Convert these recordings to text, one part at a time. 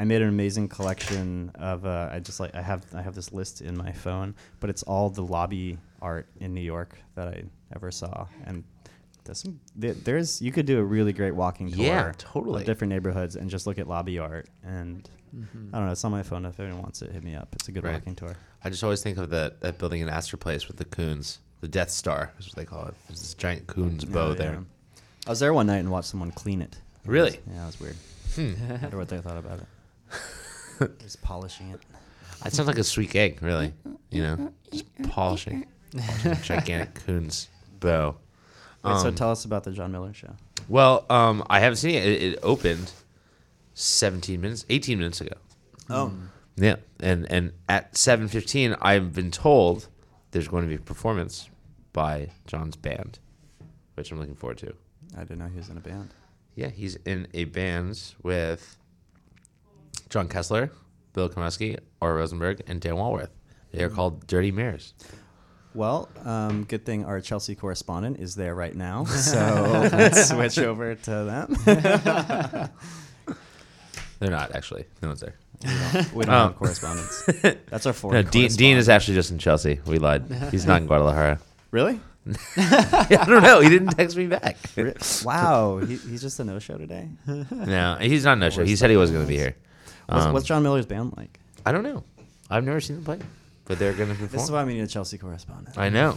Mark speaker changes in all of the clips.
Speaker 1: I made an amazing collection of I have this list in my phone, but it's all the lobby art in New York that I ever saw, and there's you could do a really great walking tour.
Speaker 2: Yeah, totally.
Speaker 1: Of different neighborhoods and just look at lobby art, and I don't know, it's on my phone. If anyone wants it, hit me up. It's a good walking tour.
Speaker 2: I just always think of that building in Astor Place with the coons. The Death Star is what they call it. There's this giant coon's bow there.
Speaker 1: I was there one night and watched someone clean it.
Speaker 2: Really?
Speaker 1: Yeah, it was weird. I wonder what they thought about it. Just polishing it.
Speaker 2: It sounds like a sweet egg, really. You know, just polishing a gigantic coon's bow.
Speaker 1: Wait, so tell us about the John Miller show.
Speaker 2: Well, I haven't seen it. It opened 18 minutes ago.
Speaker 1: Oh.
Speaker 2: Yeah, and at 7:15, I've been told there's going to be a performance by John's band, which I'm looking forward to.
Speaker 1: I didn't know he was in a band.
Speaker 2: Yeah, he's in a band with John Kessler, Bill Komeski, Ora Rosenberg, and Dan Walworth. They are called Dirty Mirrors.
Speaker 1: Well, good thing our Chelsea correspondent is there right now, so let's switch over to them.
Speaker 2: They're not, actually. No one's there.
Speaker 1: We don't have correspondence. That's our fourth.
Speaker 2: No,
Speaker 1: correspondent.
Speaker 2: Dean is actually just in Chelsea. We lied. He's not in Guadalajara.
Speaker 1: Really?
Speaker 2: I don't know. He didn't text me back.
Speaker 1: Wow, he's just a no-show today.
Speaker 2: No, he's not no-show. He said he wasn't going to be here.
Speaker 1: What's John Miller's band like?
Speaker 2: I don't know. I've never seen them play, but they're going to perform.
Speaker 1: This is why we need a Chelsea correspondent.
Speaker 2: I know.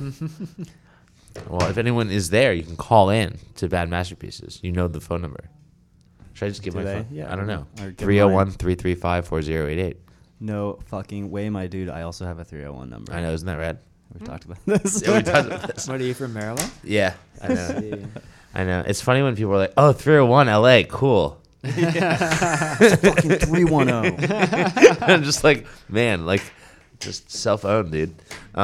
Speaker 2: Well, if anyone is there, you can call in to Bad Masterpieces. You know the phone number. Should I just give my phone?
Speaker 1: Yeah,
Speaker 2: I don't know. 301-335-4088.
Speaker 1: No fucking way, my dude. I also have a 301 number.
Speaker 2: I know, isn't that rad?
Speaker 1: We've talked about this.
Speaker 2: Yeah, we talked about this.
Speaker 3: What are you from Maryland?
Speaker 2: Yeah, I know. I know. It's funny when people are like, "Oh, 301 LA, cool."
Speaker 1: It's fucking 310.
Speaker 2: I'm just like, man, like, just self-owned, dude.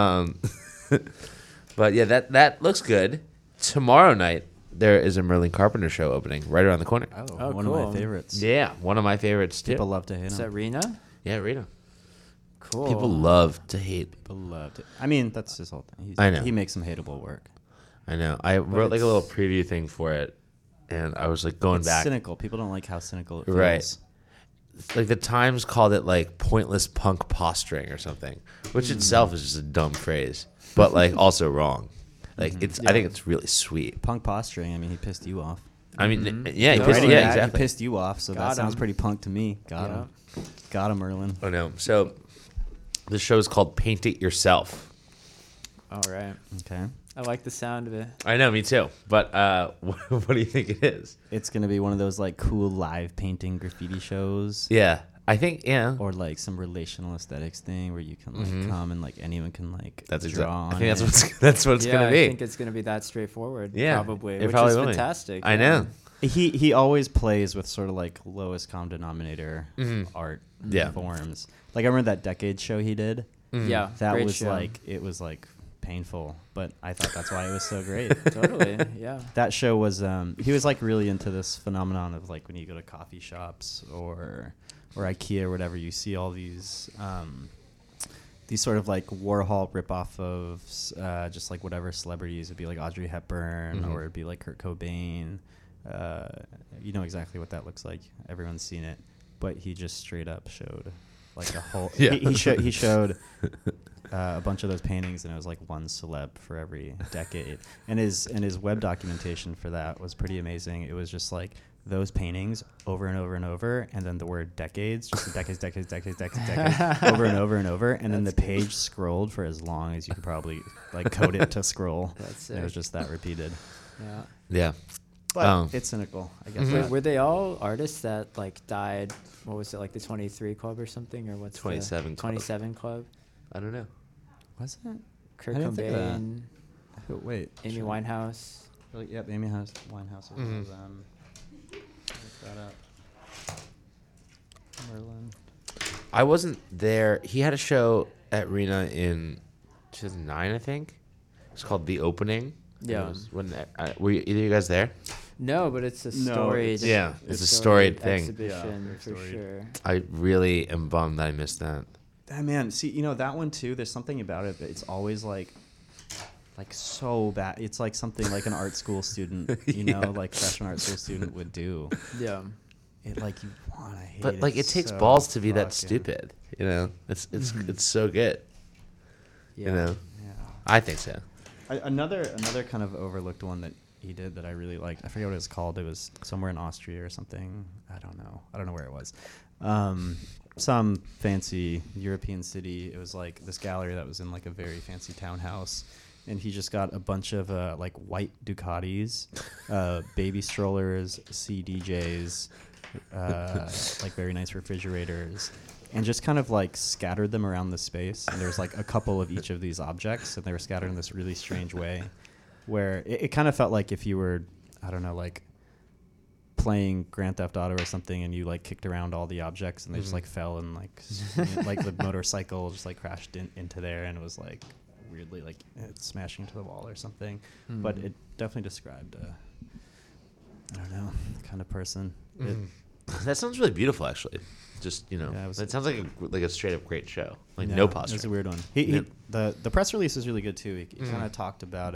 Speaker 2: But yeah, that looks good. Tomorrow night there is a Merlin Carpenter show opening right around the corner.
Speaker 1: Oh, one of my favorites.
Speaker 2: Yeah, one of my favorites too.
Speaker 1: People love to hate him.
Speaker 3: Is that Rena?
Speaker 2: Yeah, Rita.
Speaker 3: Cool.
Speaker 2: People love to hate.
Speaker 1: People love to. I mean, that's his whole thing.
Speaker 2: I know.
Speaker 1: He makes some hateable work.
Speaker 2: I know. I wrote like a little preview thing for it, and I was like going
Speaker 1: It's
Speaker 2: back.
Speaker 1: cynical. People don't like how cynical it feels.
Speaker 2: Right. Like the Times called it like pointless punk posturing or something, which itself is just a dumb phrase, but like also wrong. Like I think it's really sweet.
Speaker 1: Punk posturing. I mean, he pissed you off.
Speaker 2: I mean, yeah, he
Speaker 3: No,
Speaker 2: pissed,
Speaker 3: right.
Speaker 2: yeah,
Speaker 3: He
Speaker 2: exactly.
Speaker 1: He pissed you off, so that sounds pretty punk to me. Got him, Merlin.
Speaker 2: Oh no. So the show is called Paint It Yourself.
Speaker 3: All right.
Speaker 1: Okay.
Speaker 3: I like the sound of it.
Speaker 2: I know, me too. But what do you think it is?
Speaker 1: It's gonna be one of those like cool live painting graffiti shows.
Speaker 2: Yeah, I think
Speaker 1: Or like some relational aesthetics thing where you can like come and like anyone can like
Speaker 2: that's
Speaker 1: draw on
Speaker 2: I think
Speaker 3: Yeah,
Speaker 2: that's what it's gonna be.
Speaker 3: I think it's gonna be that straightforward.
Speaker 2: Yeah,
Speaker 3: probably.
Speaker 2: it
Speaker 3: Which
Speaker 2: probably
Speaker 3: is
Speaker 2: will be.
Speaker 3: fantastic.
Speaker 2: I know.
Speaker 1: He always plays with sort of like lowest common denominator art forms. Like I remember that Decade show he did.
Speaker 3: Yeah,
Speaker 1: That
Speaker 3: great
Speaker 1: was
Speaker 3: show.
Speaker 1: like it was like painful, but I thought that's why it was so great.
Speaker 3: Totally. Yeah.
Speaker 1: That show was he was like really into this phenomenon of like when you go to coffee shops or IKEA or whatever, you see all these sort of like Warhol ripoff of just like whatever celebrities. It'd be like Audrey Hepburn or it'd be like Kurt Cobain. You know exactly what that looks like. Everyone's seen it, but he just straight up showed like a whole.
Speaker 2: Yeah.
Speaker 1: He showed a bunch of those paintings, and it was like one celeb for every decade. And his web documentation for that was pretty amazing. It was just like those paintings over and over and over, and then the word decades, just decades, over and over and over, and then the page scrolled for as long as you could probably like code it to scroll.
Speaker 3: That's
Speaker 1: and it was just that repeated.
Speaker 3: Yeah.
Speaker 2: Yeah.
Speaker 1: But it's cynical, I guess.
Speaker 3: Were they all artists that like died? What was it, like the 23 Club or something, or what's
Speaker 2: 27
Speaker 3: the
Speaker 2: Club.
Speaker 3: 27 Club?
Speaker 2: I don't know.
Speaker 1: Was it?
Speaker 3: Kurt
Speaker 1: I didn't think of that.
Speaker 3: Cobain,
Speaker 1: Wait.
Speaker 3: Amy Winehouse.
Speaker 1: Yep, Amy Winehouse was one of them. Look that up. Merlin.
Speaker 2: I wasn't there. He had a show at Rena in 2009, I think. It's called The Opening.
Speaker 3: Yeah.
Speaker 2: It was when were either of you guys there?
Speaker 3: No, but it's a
Speaker 1: No,
Speaker 3: storied.
Speaker 2: Yeah, it's a storied thing.
Speaker 3: Exhibition
Speaker 1: Yeah,
Speaker 3: for
Speaker 1: very
Speaker 3: sure.
Speaker 2: I really am bummed that I missed that.
Speaker 1: Man, see, you know that one too. There's something about it that it's always like so bad. It's like something like an art school student, you know, like freshman art school student would do.
Speaker 3: Yeah.
Speaker 1: it like you want to hate
Speaker 2: But
Speaker 1: it.
Speaker 2: like it takes
Speaker 1: so
Speaker 2: balls to be that
Speaker 1: fucking-
Speaker 2: stupid. You know, it's so good.
Speaker 3: Yeah.
Speaker 2: You know,
Speaker 1: Yeah.
Speaker 2: I think so.
Speaker 1: Another kind of overlooked one that he did that I really liked. I forget what it was called. It was somewhere in Austria or something. I don't know where it was. Some fancy European city. It was like this gallery that was in like a very fancy townhouse, and he just got a bunch of like white Ducatis, baby strollers, CDJs, like very nice refrigerators, and just kind of like scattered them around the space. And there was like a couple of each of these objects, and they were scattered in this really strange way, where it kind of felt like if you were, I don't know, like playing Grand Theft Auto or something, and you like kicked around all the objects, and they just like fell, and like like the motorcycle just like crashed into there, and it was like weirdly like smashing into the wall or something. But it definitely described I don't know, the kind of person.
Speaker 2: That sounds really beautiful, actually. Just
Speaker 1: Yeah,
Speaker 2: it sounds like a straight up great show. Like
Speaker 1: Yeah,
Speaker 2: no
Speaker 1: it was a
Speaker 2: posturing.
Speaker 1: weird one.
Speaker 2: Yeah.
Speaker 1: The press release is really good too. He kind of talked about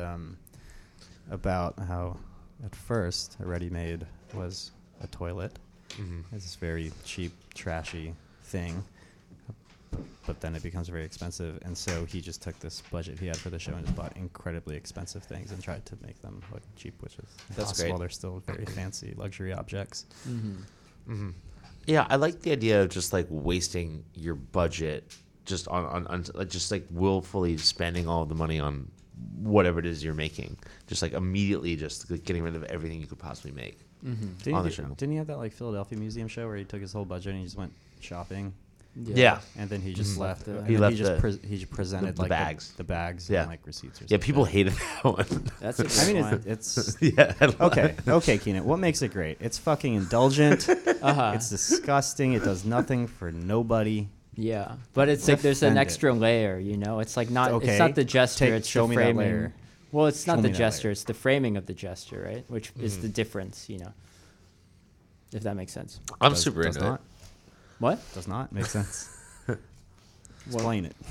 Speaker 1: how at first a Ready Made was a toilet. It's this very cheap, trashy thing. But then it becomes very expensive, and so he just took this budget he had for the show and just bought incredibly expensive things and tried to make them look cheap, which is
Speaker 2: That's
Speaker 1: impossible.
Speaker 2: great.
Speaker 1: They're still very fancy luxury objects.
Speaker 2: Yeah, I like the idea of just like wasting your budget just on like just like willfully spending all of the money on whatever it is you're making. Just like immediately just like, getting rid of everything you could possibly make. On the show.
Speaker 1: Didn't he have that like Philadelphia Museum show where he took his whole budget and he just went shopping?
Speaker 2: Yeah.
Speaker 1: And then he just left.
Speaker 3: the-
Speaker 1: And
Speaker 2: He
Speaker 1: then
Speaker 2: left
Speaker 1: he just
Speaker 2: the-
Speaker 1: he presented
Speaker 2: the
Speaker 1: like
Speaker 2: bags.
Speaker 1: the bags
Speaker 2: Yeah.
Speaker 1: and like receipts or
Speaker 2: Yeah,
Speaker 1: something.
Speaker 2: people hated that one.
Speaker 3: That's a good
Speaker 1: I mean,
Speaker 3: one.
Speaker 1: it's
Speaker 2: yeah.
Speaker 1: okay, Keenan. What makes it great? It's fucking indulgent.
Speaker 3: Uh-huh.
Speaker 1: It's disgusting. It does nothing for nobody.
Speaker 3: Yeah, but it's like there's an
Speaker 1: Defend it.
Speaker 3: extra layer, you know. It's like not.
Speaker 1: Okay.
Speaker 3: It's not the gesture. It's
Speaker 1: show
Speaker 3: the
Speaker 1: me that
Speaker 3: framing.
Speaker 1: layer.
Speaker 3: Well, it's
Speaker 1: Show
Speaker 3: not
Speaker 1: me
Speaker 3: the
Speaker 1: that
Speaker 3: gesture.
Speaker 1: layer.
Speaker 3: It's the framing of the gesture, right? Which is the difference, you know. If that makes sense.
Speaker 2: I'm
Speaker 1: Does-
Speaker 2: super
Speaker 1: does
Speaker 2: into
Speaker 1: not.
Speaker 2: it.
Speaker 3: What?
Speaker 1: Does not make sense. Explain it.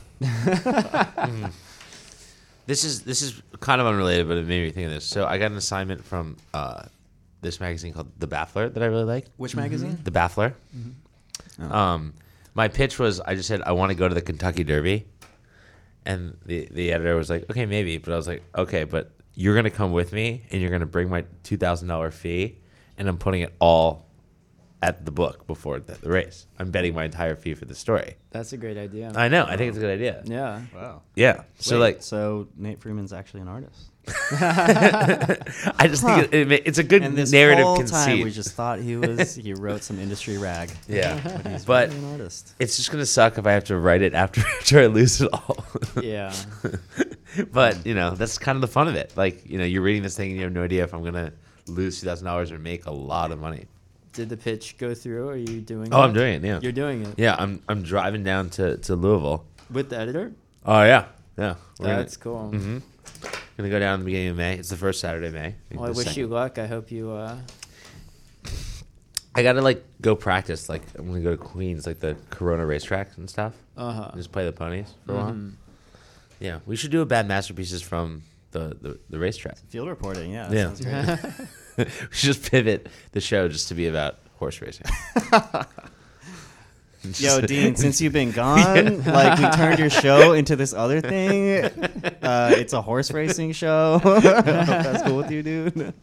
Speaker 2: This is kind of unrelated, but it made me think of this. So I got an assignment from this magazine called The Baffler that I really like.
Speaker 1: Which magazine?
Speaker 2: The Baffler.
Speaker 1: Oh.
Speaker 2: My pitch was I just said I want to go to the Kentucky Derby, and the editor was like, okay, maybe, but I was like, okay, but you're gonna come with me and you're gonna bring my $2,000 fee, and I'm putting it all at the book before the race. I'm betting my entire fee for the story.
Speaker 3: That's a great idea.
Speaker 2: I know. I think it's a good idea.
Speaker 3: Yeah.
Speaker 1: Wow.
Speaker 2: Yeah. So
Speaker 1: so Nate Freeman's actually an artist.
Speaker 2: I just think it's a good
Speaker 1: And this
Speaker 2: narrative
Speaker 1: whole
Speaker 2: conceit.
Speaker 1: time we just thought he wrote some industry rag.
Speaker 2: Yeah.
Speaker 1: But he's
Speaker 2: But
Speaker 1: really an artist.
Speaker 2: it's just gonna suck if I have to write it after I lose it all.
Speaker 3: Yeah.
Speaker 2: But that's kind of the fun of it. Like you're reading this thing and you have no idea if I'm gonna lose $2,000 or make a lot of money.
Speaker 3: Did the pitch go through? Are you doing?
Speaker 2: Oh, I'm
Speaker 3: that?
Speaker 2: doing it. Yeah.
Speaker 3: You're doing it.
Speaker 2: Yeah. I'm driving down to Louisville.
Speaker 3: With the editor.
Speaker 2: Oh yeah. Yeah.
Speaker 3: That's cool.
Speaker 2: Gonna go down in the beginning of May. It's the first Saturday of May.
Speaker 3: Well, I wish you luck. I hope you.
Speaker 2: I gotta go practice. Like I'm gonna go to Queens, like the Corona racetrack and stuff. Just play the ponies for a while. Yeah, we should do a bad masterpieces from the racetrack.
Speaker 1: Field reporting, yeah. That
Speaker 2: Yeah.
Speaker 1: sounds great.
Speaker 2: We should just pivot the show just to be about horse racing.
Speaker 1: Yo, Dean, since you've been gone, like we turned your show into this other thing. It's a horse racing show. I don't know if that's cool with you, dude.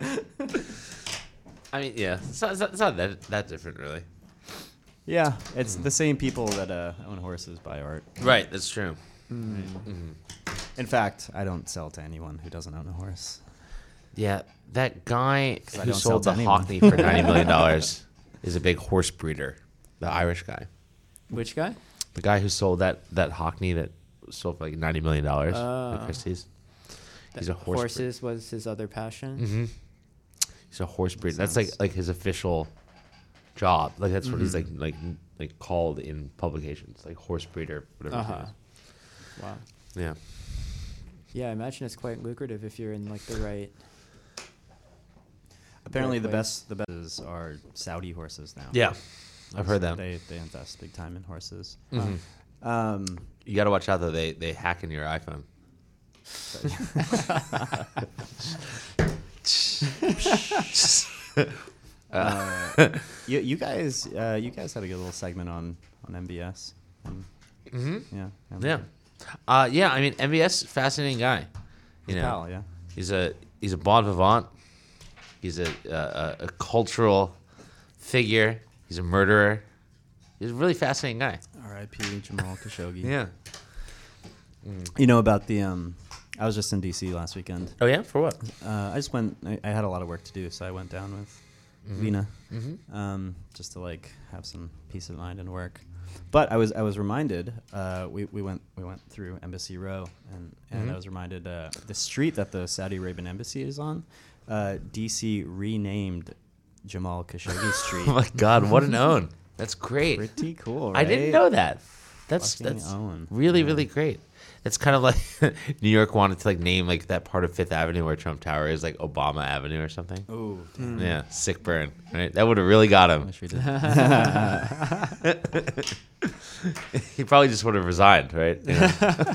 Speaker 2: I mean, yeah, it's not that different, really.
Speaker 1: Yeah, it's the same people that own horses buy art.
Speaker 2: Right, that's true.
Speaker 1: In fact, I don't sell to anyone who doesn't own a horse.
Speaker 2: Yeah, that guy
Speaker 1: I
Speaker 2: who
Speaker 1: don't
Speaker 2: sold
Speaker 1: sell
Speaker 2: the
Speaker 1: to anyone.
Speaker 2: Hockney for $90 million is a big horse breeder. The Irish guy.
Speaker 3: Which guy?
Speaker 2: The guy who sold that Hockney that sold for like $90 million at Christie's. He's a horse
Speaker 3: Horses was his other passion.
Speaker 2: breeder. He's a horse breeder. That's
Speaker 1: Sounds-
Speaker 2: like his official job. Like that's what he's like called in publications, like horse breeder, whatever. it is.
Speaker 3: Wow.
Speaker 2: Yeah.
Speaker 3: Yeah, I imagine it's quite lucrative if you're in like the right.
Speaker 1: Apparently,
Speaker 3: Right
Speaker 1: the
Speaker 3: way.
Speaker 1: best are Saudi horses now.
Speaker 2: Yeah. I've heard that.
Speaker 1: They invest big time in horses.
Speaker 2: Mhm. You got to watch out though. They hack into your iPhone.
Speaker 1: You guys had a good little segment on MBS. Yeah.
Speaker 2: Yeah. I mean, MBS, fascinating guy. You know,
Speaker 1: Pal, yeah.
Speaker 2: he's a bon vivant. He's a cultural figure. He's a murderer. He's a really fascinating guy.
Speaker 1: R.I.P. Jamal Khashoggi.
Speaker 2: Yeah.
Speaker 1: You know about the I was just in D.C. last weekend.
Speaker 2: Oh yeah, for what?
Speaker 1: I just went. I had a lot of work to do, so I went down with Lena, just to like have some peace of mind and work. But I was reminded. We went through Embassy Row, and I was reminded the street that the Saudi Arabian embassy is on. D.C. renamed Jamal Khashoggi Street.
Speaker 2: Oh my God, what an own! That's great.
Speaker 1: Pretty cool, right?
Speaker 2: I didn't know that. That's
Speaker 1: Fucking own.
Speaker 2: really
Speaker 1: Yeah.
Speaker 2: really great. It's kind of like New York wanted to like name like that part of Fifth Avenue where Trump Tower is like Obama Avenue or something.
Speaker 1: Oh,
Speaker 2: Yeah, sick burn. Right, that would have really got him.
Speaker 1: wish we did.
Speaker 2: He probably just would have resigned, right? Yeah.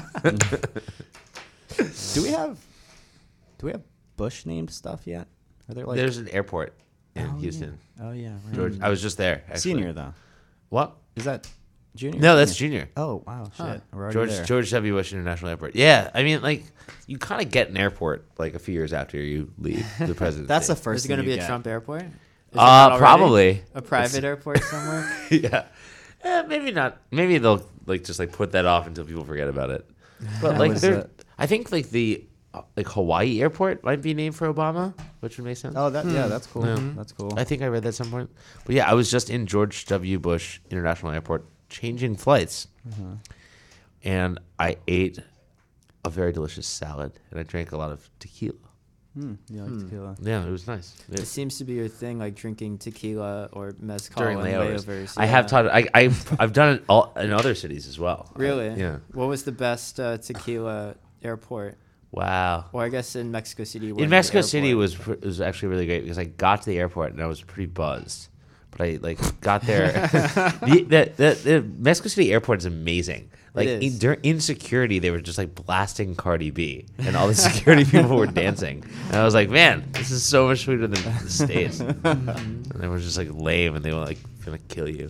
Speaker 1: Do we have Bush named stuff yet? Are there like
Speaker 2: There's an airport in
Speaker 1: Oh,
Speaker 2: Houston.
Speaker 1: Yeah. Oh yeah, right.
Speaker 2: George, I was just there. Actually.
Speaker 1: Senior though.
Speaker 2: What?
Speaker 1: Is that junior?
Speaker 2: No, that's junior.
Speaker 1: Oh wow, shit.
Speaker 3: Huh.
Speaker 1: We're already there.
Speaker 2: George W. Bush International Airport. Yeah, I mean, like, you kind of get an airport like a few years after you leave the presidency.
Speaker 1: That's the
Speaker 3: Is
Speaker 1: first.
Speaker 3: it going to
Speaker 1: thing you
Speaker 3: be a
Speaker 1: get.
Speaker 3: Trump airport? Is it not already?
Speaker 2: Probably.
Speaker 3: A private airport somewhere?
Speaker 2: Yeah. Maybe not. Maybe they'll like just like put that off until people forget about it. But
Speaker 1: That
Speaker 2: like,
Speaker 1: was,
Speaker 2: I think like the like Hawaii airport might be named for Obama, which would make sense.
Speaker 1: Oh, yeah, that's cool.
Speaker 2: Yeah.
Speaker 1: That's cool.
Speaker 2: I think I read that at some point. But yeah, I was just in George W. Bush International Airport changing flights, and I ate a very delicious salad, and I drank a lot of tequila.
Speaker 1: You like tequila?
Speaker 2: Yeah, it was nice.
Speaker 3: It seems to be your thing, like drinking tequila or mezcal
Speaker 2: During
Speaker 3: and
Speaker 2: layovers.
Speaker 3: layovers.
Speaker 2: I have taught. I've done it all in other cities as well.
Speaker 3: Really?
Speaker 2: Yeah.
Speaker 3: What was the best tequila airport?
Speaker 2: Wow.
Speaker 3: Or I guess in Mexico City.
Speaker 2: In Mexico City was actually really great because I got to the airport and I was pretty buzzed, but I like got there. the Mexico City airport is amazing. Like
Speaker 3: It is.
Speaker 2: in security, they were just like blasting Cardi B, and all the security people were dancing. And I was like, man, this is so much sweeter than the States. And they were just like lame, and they were like gonna kill you.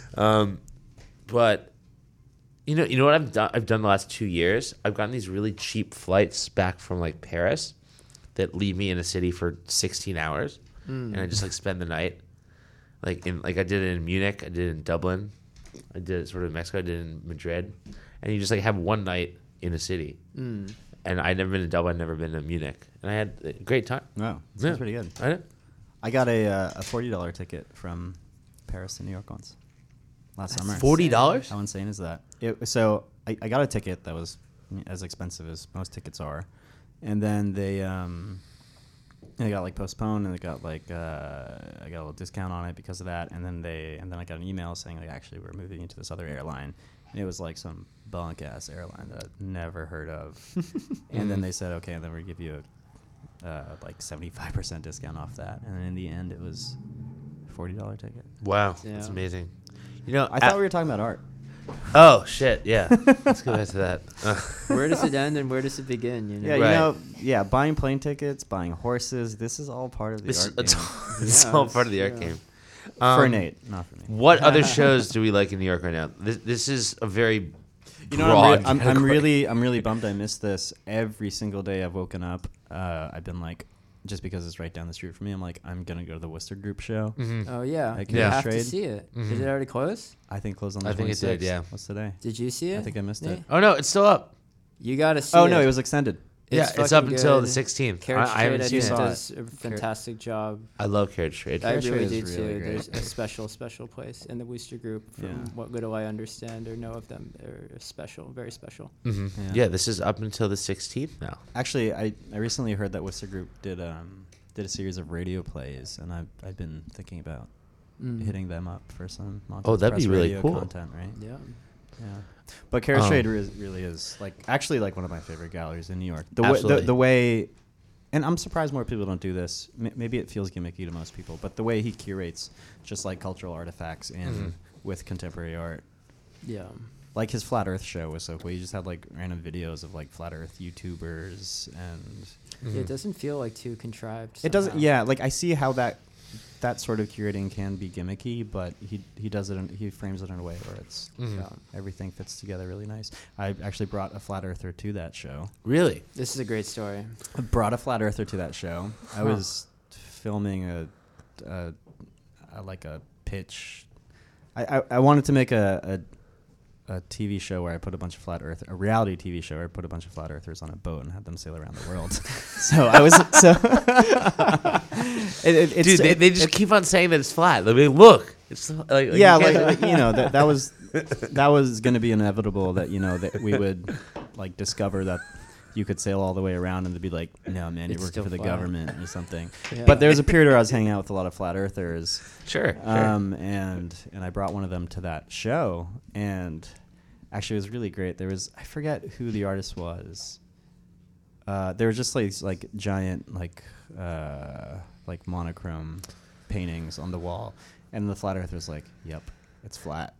Speaker 2: But you know what I've done the last 2 years? I've gotten these really cheap flights back from like Paris that leave me in a city for 16 hours, and I just like spend the night. I did it in Munich, I did it in Dublin, I did it sort of in Mexico, I did it in Madrid, and you just like have one night in a city. And I'd never been to Dublin, I'd never been to Munich, and I had a great time.
Speaker 1: Wow,
Speaker 2: Yeah.
Speaker 1: sounds pretty good.
Speaker 2: I did.
Speaker 1: I got a $40 ticket from Paris to New York once last summer.
Speaker 2: $40?
Speaker 1: How insane is that? So I got a ticket that was as expensive as most tickets are, and then they got like postponed, and they got like I got a little discount on it because of that, and then I got an email saying like actually we're moving into this other airline, and it was like some bunk ass airline that I'd never heard of, and then they said okay, and then we give you a like 75% discount off that, and then in the end it was $40 ticket.
Speaker 2: Wow,
Speaker 3: Yeah.
Speaker 2: that's amazing. You know,
Speaker 1: I thought we were talking about art.
Speaker 2: Oh shit! Yeah, let's go back to that.
Speaker 3: Where does it end and where does it begin? You know?
Speaker 1: Yeah,
Speaker 2: Right.
Speaker 1: buying plane tickets, buying horses. This is all part of the art game.
Speaker 2: It's
Speaker 3: Yeah,
Speaker 2: all part of the art
Speaker 3: yeah.
Speaker 2: game.
Speaker 1: For Nate, not for me.
Speaker 2: What other shows do we like in New York right now? This is a very
Speaker 1: You know,
Speaker 2: broad
Speaker 1: I'm
Speaker 2: category.
Speaker 1: really bummed I missed this. Every single day I've woken up, I've been like, just because it's right down the street from me, I'm like, I'm gonna go to the Worcester Group show.
Speaker 3: Oh yeah,
Speaker 1: Like,
Speaker 3: you
Speaker 2: yeah.
Speaker 3: have to
Speaker 1: Trade.
Speaker 3: see it. Is
Speaker 2: Mhm.
Speaker 3: it already closed?
Speaker 1: I think closed on the
Speaker 2: I think it
Speaker 1: 26th.
Speaker 2: did, yeah.
Speaker 1: What's today?
Speaker 3: Did you see it?
Speaker 1: I think I missed
Speaker 3: Nate?
Speaker 1: it.
Speaker 2: Oh no, it's still up.
Speaker 3: You gotta see
Speaker 1: Oh
Speaker 3: it.
Speaker 1: no, it was extended.
Speaker 2: Yeah, it's up
Speaker 3: fucking
Speaker 2: until the
Speaker 3: good.
Speaker 2: 16th.
Speaker 3: Carriage
Speaker 2: I haven't
Speaker 3: Trade, I
Speaker 2: seen
Speaker 3: think,
Speaker 2: it.
Speaker 3: does a fantastic job.
Speaker 2: I love Carriage Trade.
Speaker 3: I
Speaker 1: Carriage
Speaker 3: really
Speaker 1: Trade
Speaker 3: do
Speaker 1: is really
Speaker 3: too.
Speaker 1: great.
Speaker 3: There's a special place in the Wooster Group. From
Speaker 1: Yeah.
Speaker 3: what little I understand or know of them, they're special, very special.
Speaker 2: Mhm.
Speaker 1: Yeah.
Speaker 2: Yeah, this is up until the 16th now.
Speaker 1: Actually, I recently heard that Worcester Group did a series of radio plays, and I've been thinking about hitting them up for some Montez
Speaker 2: that'd be
Speaker 1: Press
Speaker 2: really
Speaker 1: radio
Speaker 2: cool.
Speaker 1: content, right?
Speaker 3: Yeah.
Speaker 1: Yeah, but Carriage
Speaker 2: Um,
Speaker 1: Trade really is like actually like one of my favorite galleries in New York.
Speaker 2: Absolutely.
Speaker 1: The way, and I'm surprised more people don't do this. Maybe it feels gimmicky to most people, but the way he curates just like cultural artifacts in with contemporary art,
Speaker 3: Yeah.
Speaker 1: like his Flat Earth show was so cool. He just had like random videos of like Flat Earth YouTubers, and
Speaker 3: It doesn't feel like too contrived.
Speaker 1: it doesn't.
Speaker 3: somehow.
Speaker 1: Yeah, like I see how that that sort of curating can be gimmicky, but he does it. He frames it in a way where it's everything fits together really nice. I actually brought a flat earther to that show.
Speaker 2: Really?
Speaker 3: This is a great story.
Speaker 1: I brought a flat earther to that show. I was filming a pitch. I wanted to make a TV show where I put a bunch of a reality TV show where I put a bunch of flat earthers on a boat and had them sail around the world. So I was
Speaker 2: Dude, they just keep on saying that it's flat. I mean, look, it's like
Speaker 1: yeah, that was going to be inevitable that that we would like discover that you could sail all the way around and they'd be like, no man, you're
Speaker 3: It's
Speaker 1: working
Speaker 3: still
Speaker 1: for the
Speaker 3: flat.
Speaker 1: government or something.
Speaker 3: Yeah.
Speaker 1: But there was a period where I was hanging out with a lot of flat earthers.
Speaker 2: Sure.
Speaker 1: And I brought one of them to that show, and actually it was really great. I forget who the artist was. There were just like giant like monochrome paintings on the wall, and the flat earther was like, "Yep, it's flat."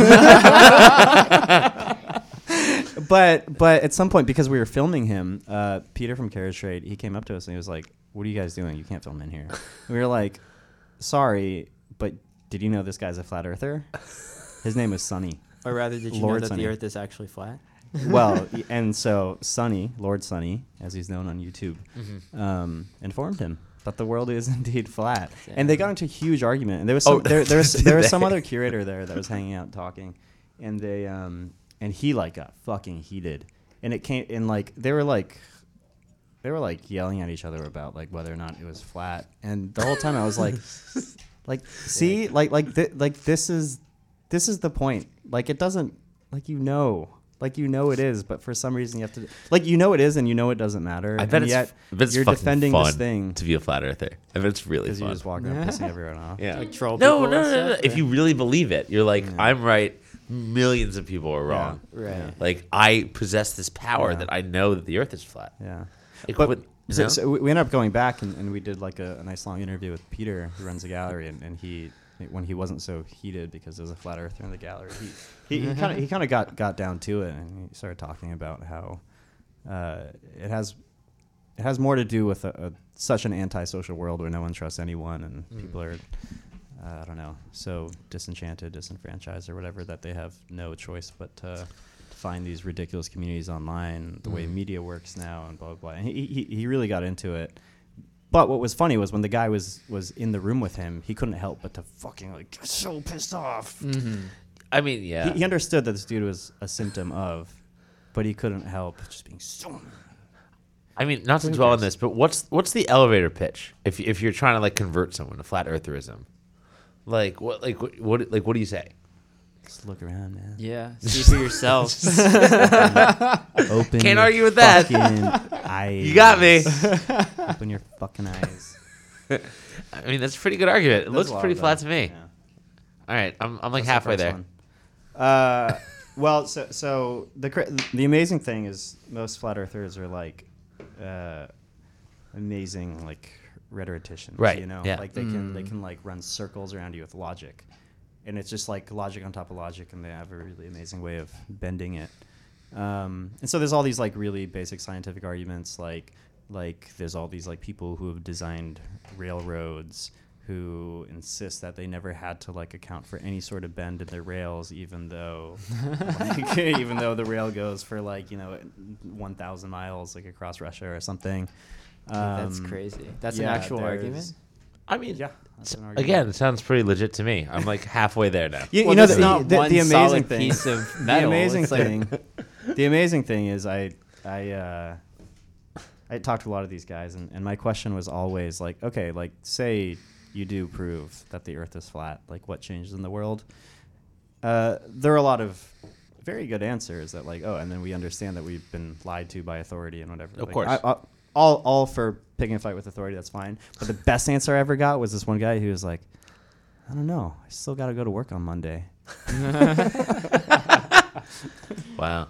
Speaker 1: But at some point, because we were filming him, Peter from Carriage Trade, he came up to us and he was like, "What are you guys doing? You can't film in here." We were like, "Sorry, but did you know this guy's a flat earther? His name is Sonny."
Speaker 3: Or rather, did you
Speaker 1: Lord
Speaker 3: know that
Speaker 1: Sonny.
Speaker 3: the Earth is actually flat?
Speaker 1: Well, and so Sonny, Lord Sonny, as he's known on YouTube, informed him that the world is indeed flat. And they got into a huge argument. And there was some, there was some other curator there that was hanging out talking, and they and he like got fucking heated. And it came in like they were like yelling at each other about like whether or not it was flat. And the whole time I was like see this is the point. Like it doesn't like it is, but for some reason you have to it is and it doesn't matter.
Speaker 2: I bet
Speaker 1: and
Speaker 2: it's
Speaker 1: you're
Speaker 2: fucking
Speaker 1: defending
Speaker 2: fun
Speaker 1: this thing
Speaker 2: to be a flat earther. I bet it's really
Speaker 1: because you
Speaker 2: fun.
Speaker 1: just walk around pissing everyone off.
Speaker 2: Yeah.
Speaker 3: Like troll
Speaker 2: No.
Speaker 3: people and stuff,
Speaker 2: If
Speaker 3: or-
Speaker 2: you really believe it, you're like, I'm right. Millions of people are wrong.
Speaker 3: Right.
Speaker 2: Like I possess this power
Speaker 1: Yeah.
Speaker 2: that I know that the Earth is flat.
Speaker 1: Yeah.
Speaker 2: Like,
Speaker 1: But
Speaker 2: what-
Speaker 1: so we ended up going back and we did like a nice long interview with Peter, who runs the gallery, and he, when he wasn't so heated because there was a flat earther in the gallery, he kind of got down to it, and he started talking about how it has more to do with such an antisocial world where no one trusts anyone and people are I don't know, so disenchanted, disenfranchised, or whatever, that they have no choice but to find these ridiculous communities online, the way media works now, and blah, blah, blah. And he really got into it. But what was funny was when the guy was in the room with him, he couldn't help but to fucking like get so pissed off.
Speaker 2: I mean, yeah.
Speaker 1: He understood that this dude was a symptom of, but he couldn't help just being so...
Speaker 2: I mean, not to dwell on this, but what's the elevator pitch if you're trying to like convert someone to flat eartherism? What do you say?
Speaker 1: Just look around, man.
Speaker 3: Yeah. See for yourself.
Speaker 1: Open
Speaker 2: Can't
Speaker 1: your
Speaker 2: argue with that.
Speaker 1: fucking eyes.
Speaker 2: You got me.
Speaker 1: Open your fucking eyes.
Speaker 2: I mean, that's a pretty good argument. It
Speaker 1: There's
Speaker 2: looks
Speaker 1: a lot
Speaker 2: pretty
Speaker 1: of
Speaker 2: flat
Speaker 1: that.
Speaker 2: to me.
Speaker 1: Yeah.
Speaker 2: All right, I'm like
Speaker 1: That's the
Speaker 2: halfway
Speaker 1: first
Speaker 2: there.
Speaker 1: one. Well, so the amazing thing is most flat earthers are like amazing like rhetoricians,
Speaker 2: Right,
Speaker 1: You know,
Speaker 2: yeah.
Speaker 1: like they can like run circles around you with logic, and it's just like logic on top of logic, and they have a really amazing way of bending it. And so there's all these like really basic scientific arguments, like there's all these like people who have designed railroads who insist that they never had to like account for any sort of bend in their rails, even though the rail goes for like 1,000 miles like across Russia or something.
Speaker 3: That's crazy. That's an
Speaker 1: yeah,
Speaker 3: actual
Speaker 1: there's-
Speaker 3: argument?
Speaker 2: I mean,
Speaker 1: Yeah, that's an argument.
Speaker 2: again, it sounds pretty legit to me. I'm like halfway there now.
Speaker 1: You
Speaker 3: Well,
Speaker 1: know,
Speaker 3: that's not
Speaker 1: the
Speaker 3: one
Speaker 1: amazing
Speaker 3: solid
Speaker 1: thing,
Speaker 3: piece of metal.
Speaker 1: the amazing
Speaker 3: It's like-
Speaker 1: thing, the amazing thing is I talked to a lot of these guys, and my question was always like, okay, like say you do prove that the Earth is flat, like what changes in the world? There are a lot of very good answers that like, oh, and then we understand that we've been lied to by authority and whatever.
Speaker 2: Of
Speaker 1: Like,
Speaker 2: course.
Speaker 1: all for picking a fight with authority, that's fine. But the best answer I ever got was this one guy who was like, I don't know, I still got to go to work on Monday.
Speaker 2: Wow.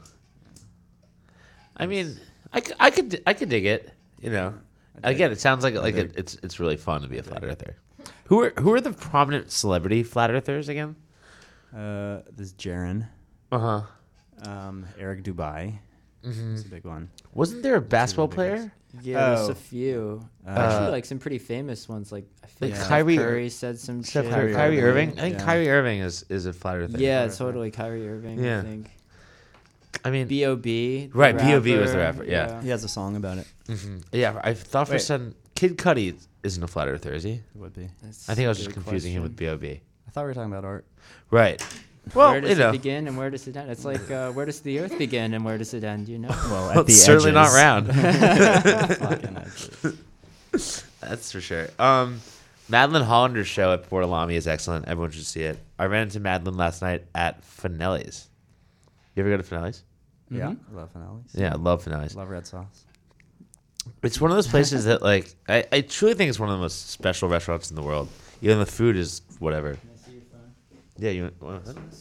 Speaker 2: I mean, I could dig it. Again, it sounds like it's really fun to be a flat earther. Who are the prominent celebrity flat earthers again?
Speaker 1: This Jaron,
Speaker 2: Uh huh.
Speaker 1: Eric Dubai, It's a big one.
Speaker 2: Wasn't there a basketball
Speaker 1: the biggest.
Speaker 2: player?
Speaker 3: Yeah, there's
Speaker 1: Oh.
Speaker 3: a few.
Speaker 1: Uh,
Speaker 3: Actually, like some pretty famous ones. Like I feel
Speaker 2: Like
Speaker 3: like
Speaker 2: Kyrie-
Speaker 3: Curry said some
Speaker 2: Steph
Speaker 3: shit.
Speaker 2: Curry,
Speaker 1: Kyrie
Speaker 2: Kyrie
Speaker 1: Irving,
Speaker 2: Irving. I think
Speaker 1: yeah.
Speaker 2: Kyrie Irving is a flat earther.
Speaker 3: Yeah,
Speaker 1: Earther.
Speaker 3: totally. Kyrie Irving.
Speaker 2: Yeah.
Speaker 3: I think.
Speaker 2: I mean,
Speaker 3: B.O.B. the
Speaker 2: Right, B.O.B. was the rapper, yeah.
Speaker 1: He has a song about it.
Speaker 2: yeah, I thought for a
Speaker 1: Wait.
Speaker 2: second Kid Cudi isn't a flat earther, is he?
Speaker 1: It would be.
Speaker 3: That's
Speaker 2: I think I was
Speaker 3: a
Speaker 2: just
Speaker 3: good
Speaker 2: confusing him with
Speaker 3: question.
Speaker 2: B.O.B.
Speaker 1: I thought we were talking about art.
Speaker 2: Right. Well,
Speaker 3: where does
Speaker 2: you know,
Speaker 3: it begin and where does it end? It's like where does the earth begin and where does it end? You know.
Speaker 1: Well,
Speaker 2: Well, it's certainly not round.
Speaker 1: Fucking edges.
Speaker 2: That's for sure. Madeline Hollander's show at Port Alami is excellent. Everyone should see it. I ran into Madeline last night at Finelli's. You ever go to Finelli's?
Speaker 1: Yeah,
Speaker 3: Mhm.
Speaker 1: I love finales.
Speaker 2: Yeah, I love Finelli's.
Speaker 1: Love red sauce.
Speaker 2: It's one of those places that, like, I truly think it's one of the most special restaurants in the world. Even the food is whatever. Yeah, you want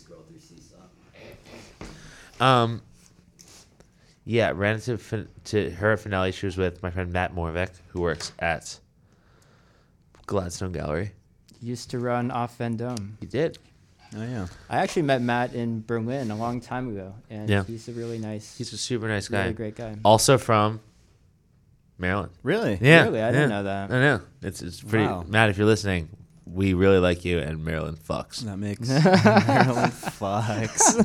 Speaker 2: yeah, ran to her at Finale. She was with my friend Matt Morvek, who works at Gladstone Gallery.
Speaker 3: Used to run off Vendôme.
Speaker 2: He did.
Speaker 1: Oh yeah.
Speaker 3: I actually met Matt in Berlin a long time ago, and
Speaker 2: Yeah.
Speaker 3: he's a really nice,
Speaker 2: He's a super nice guy.
Speaker 3: really great guy.
Speaker 2: Also from Maryland.
Speaker 1: Really?
Speaker 2: Yeah,
Speaker 3: Really? I didn't
Speaker 2: yeah.
Speaker 3: know that.
Speaker 2: I know. It's pretty.
Speaker 1: Wow.
Speaker 2: Matt, if you're listening, we really like you, and Maryland fucks.
Speaker 1: That makes Maryland fucks.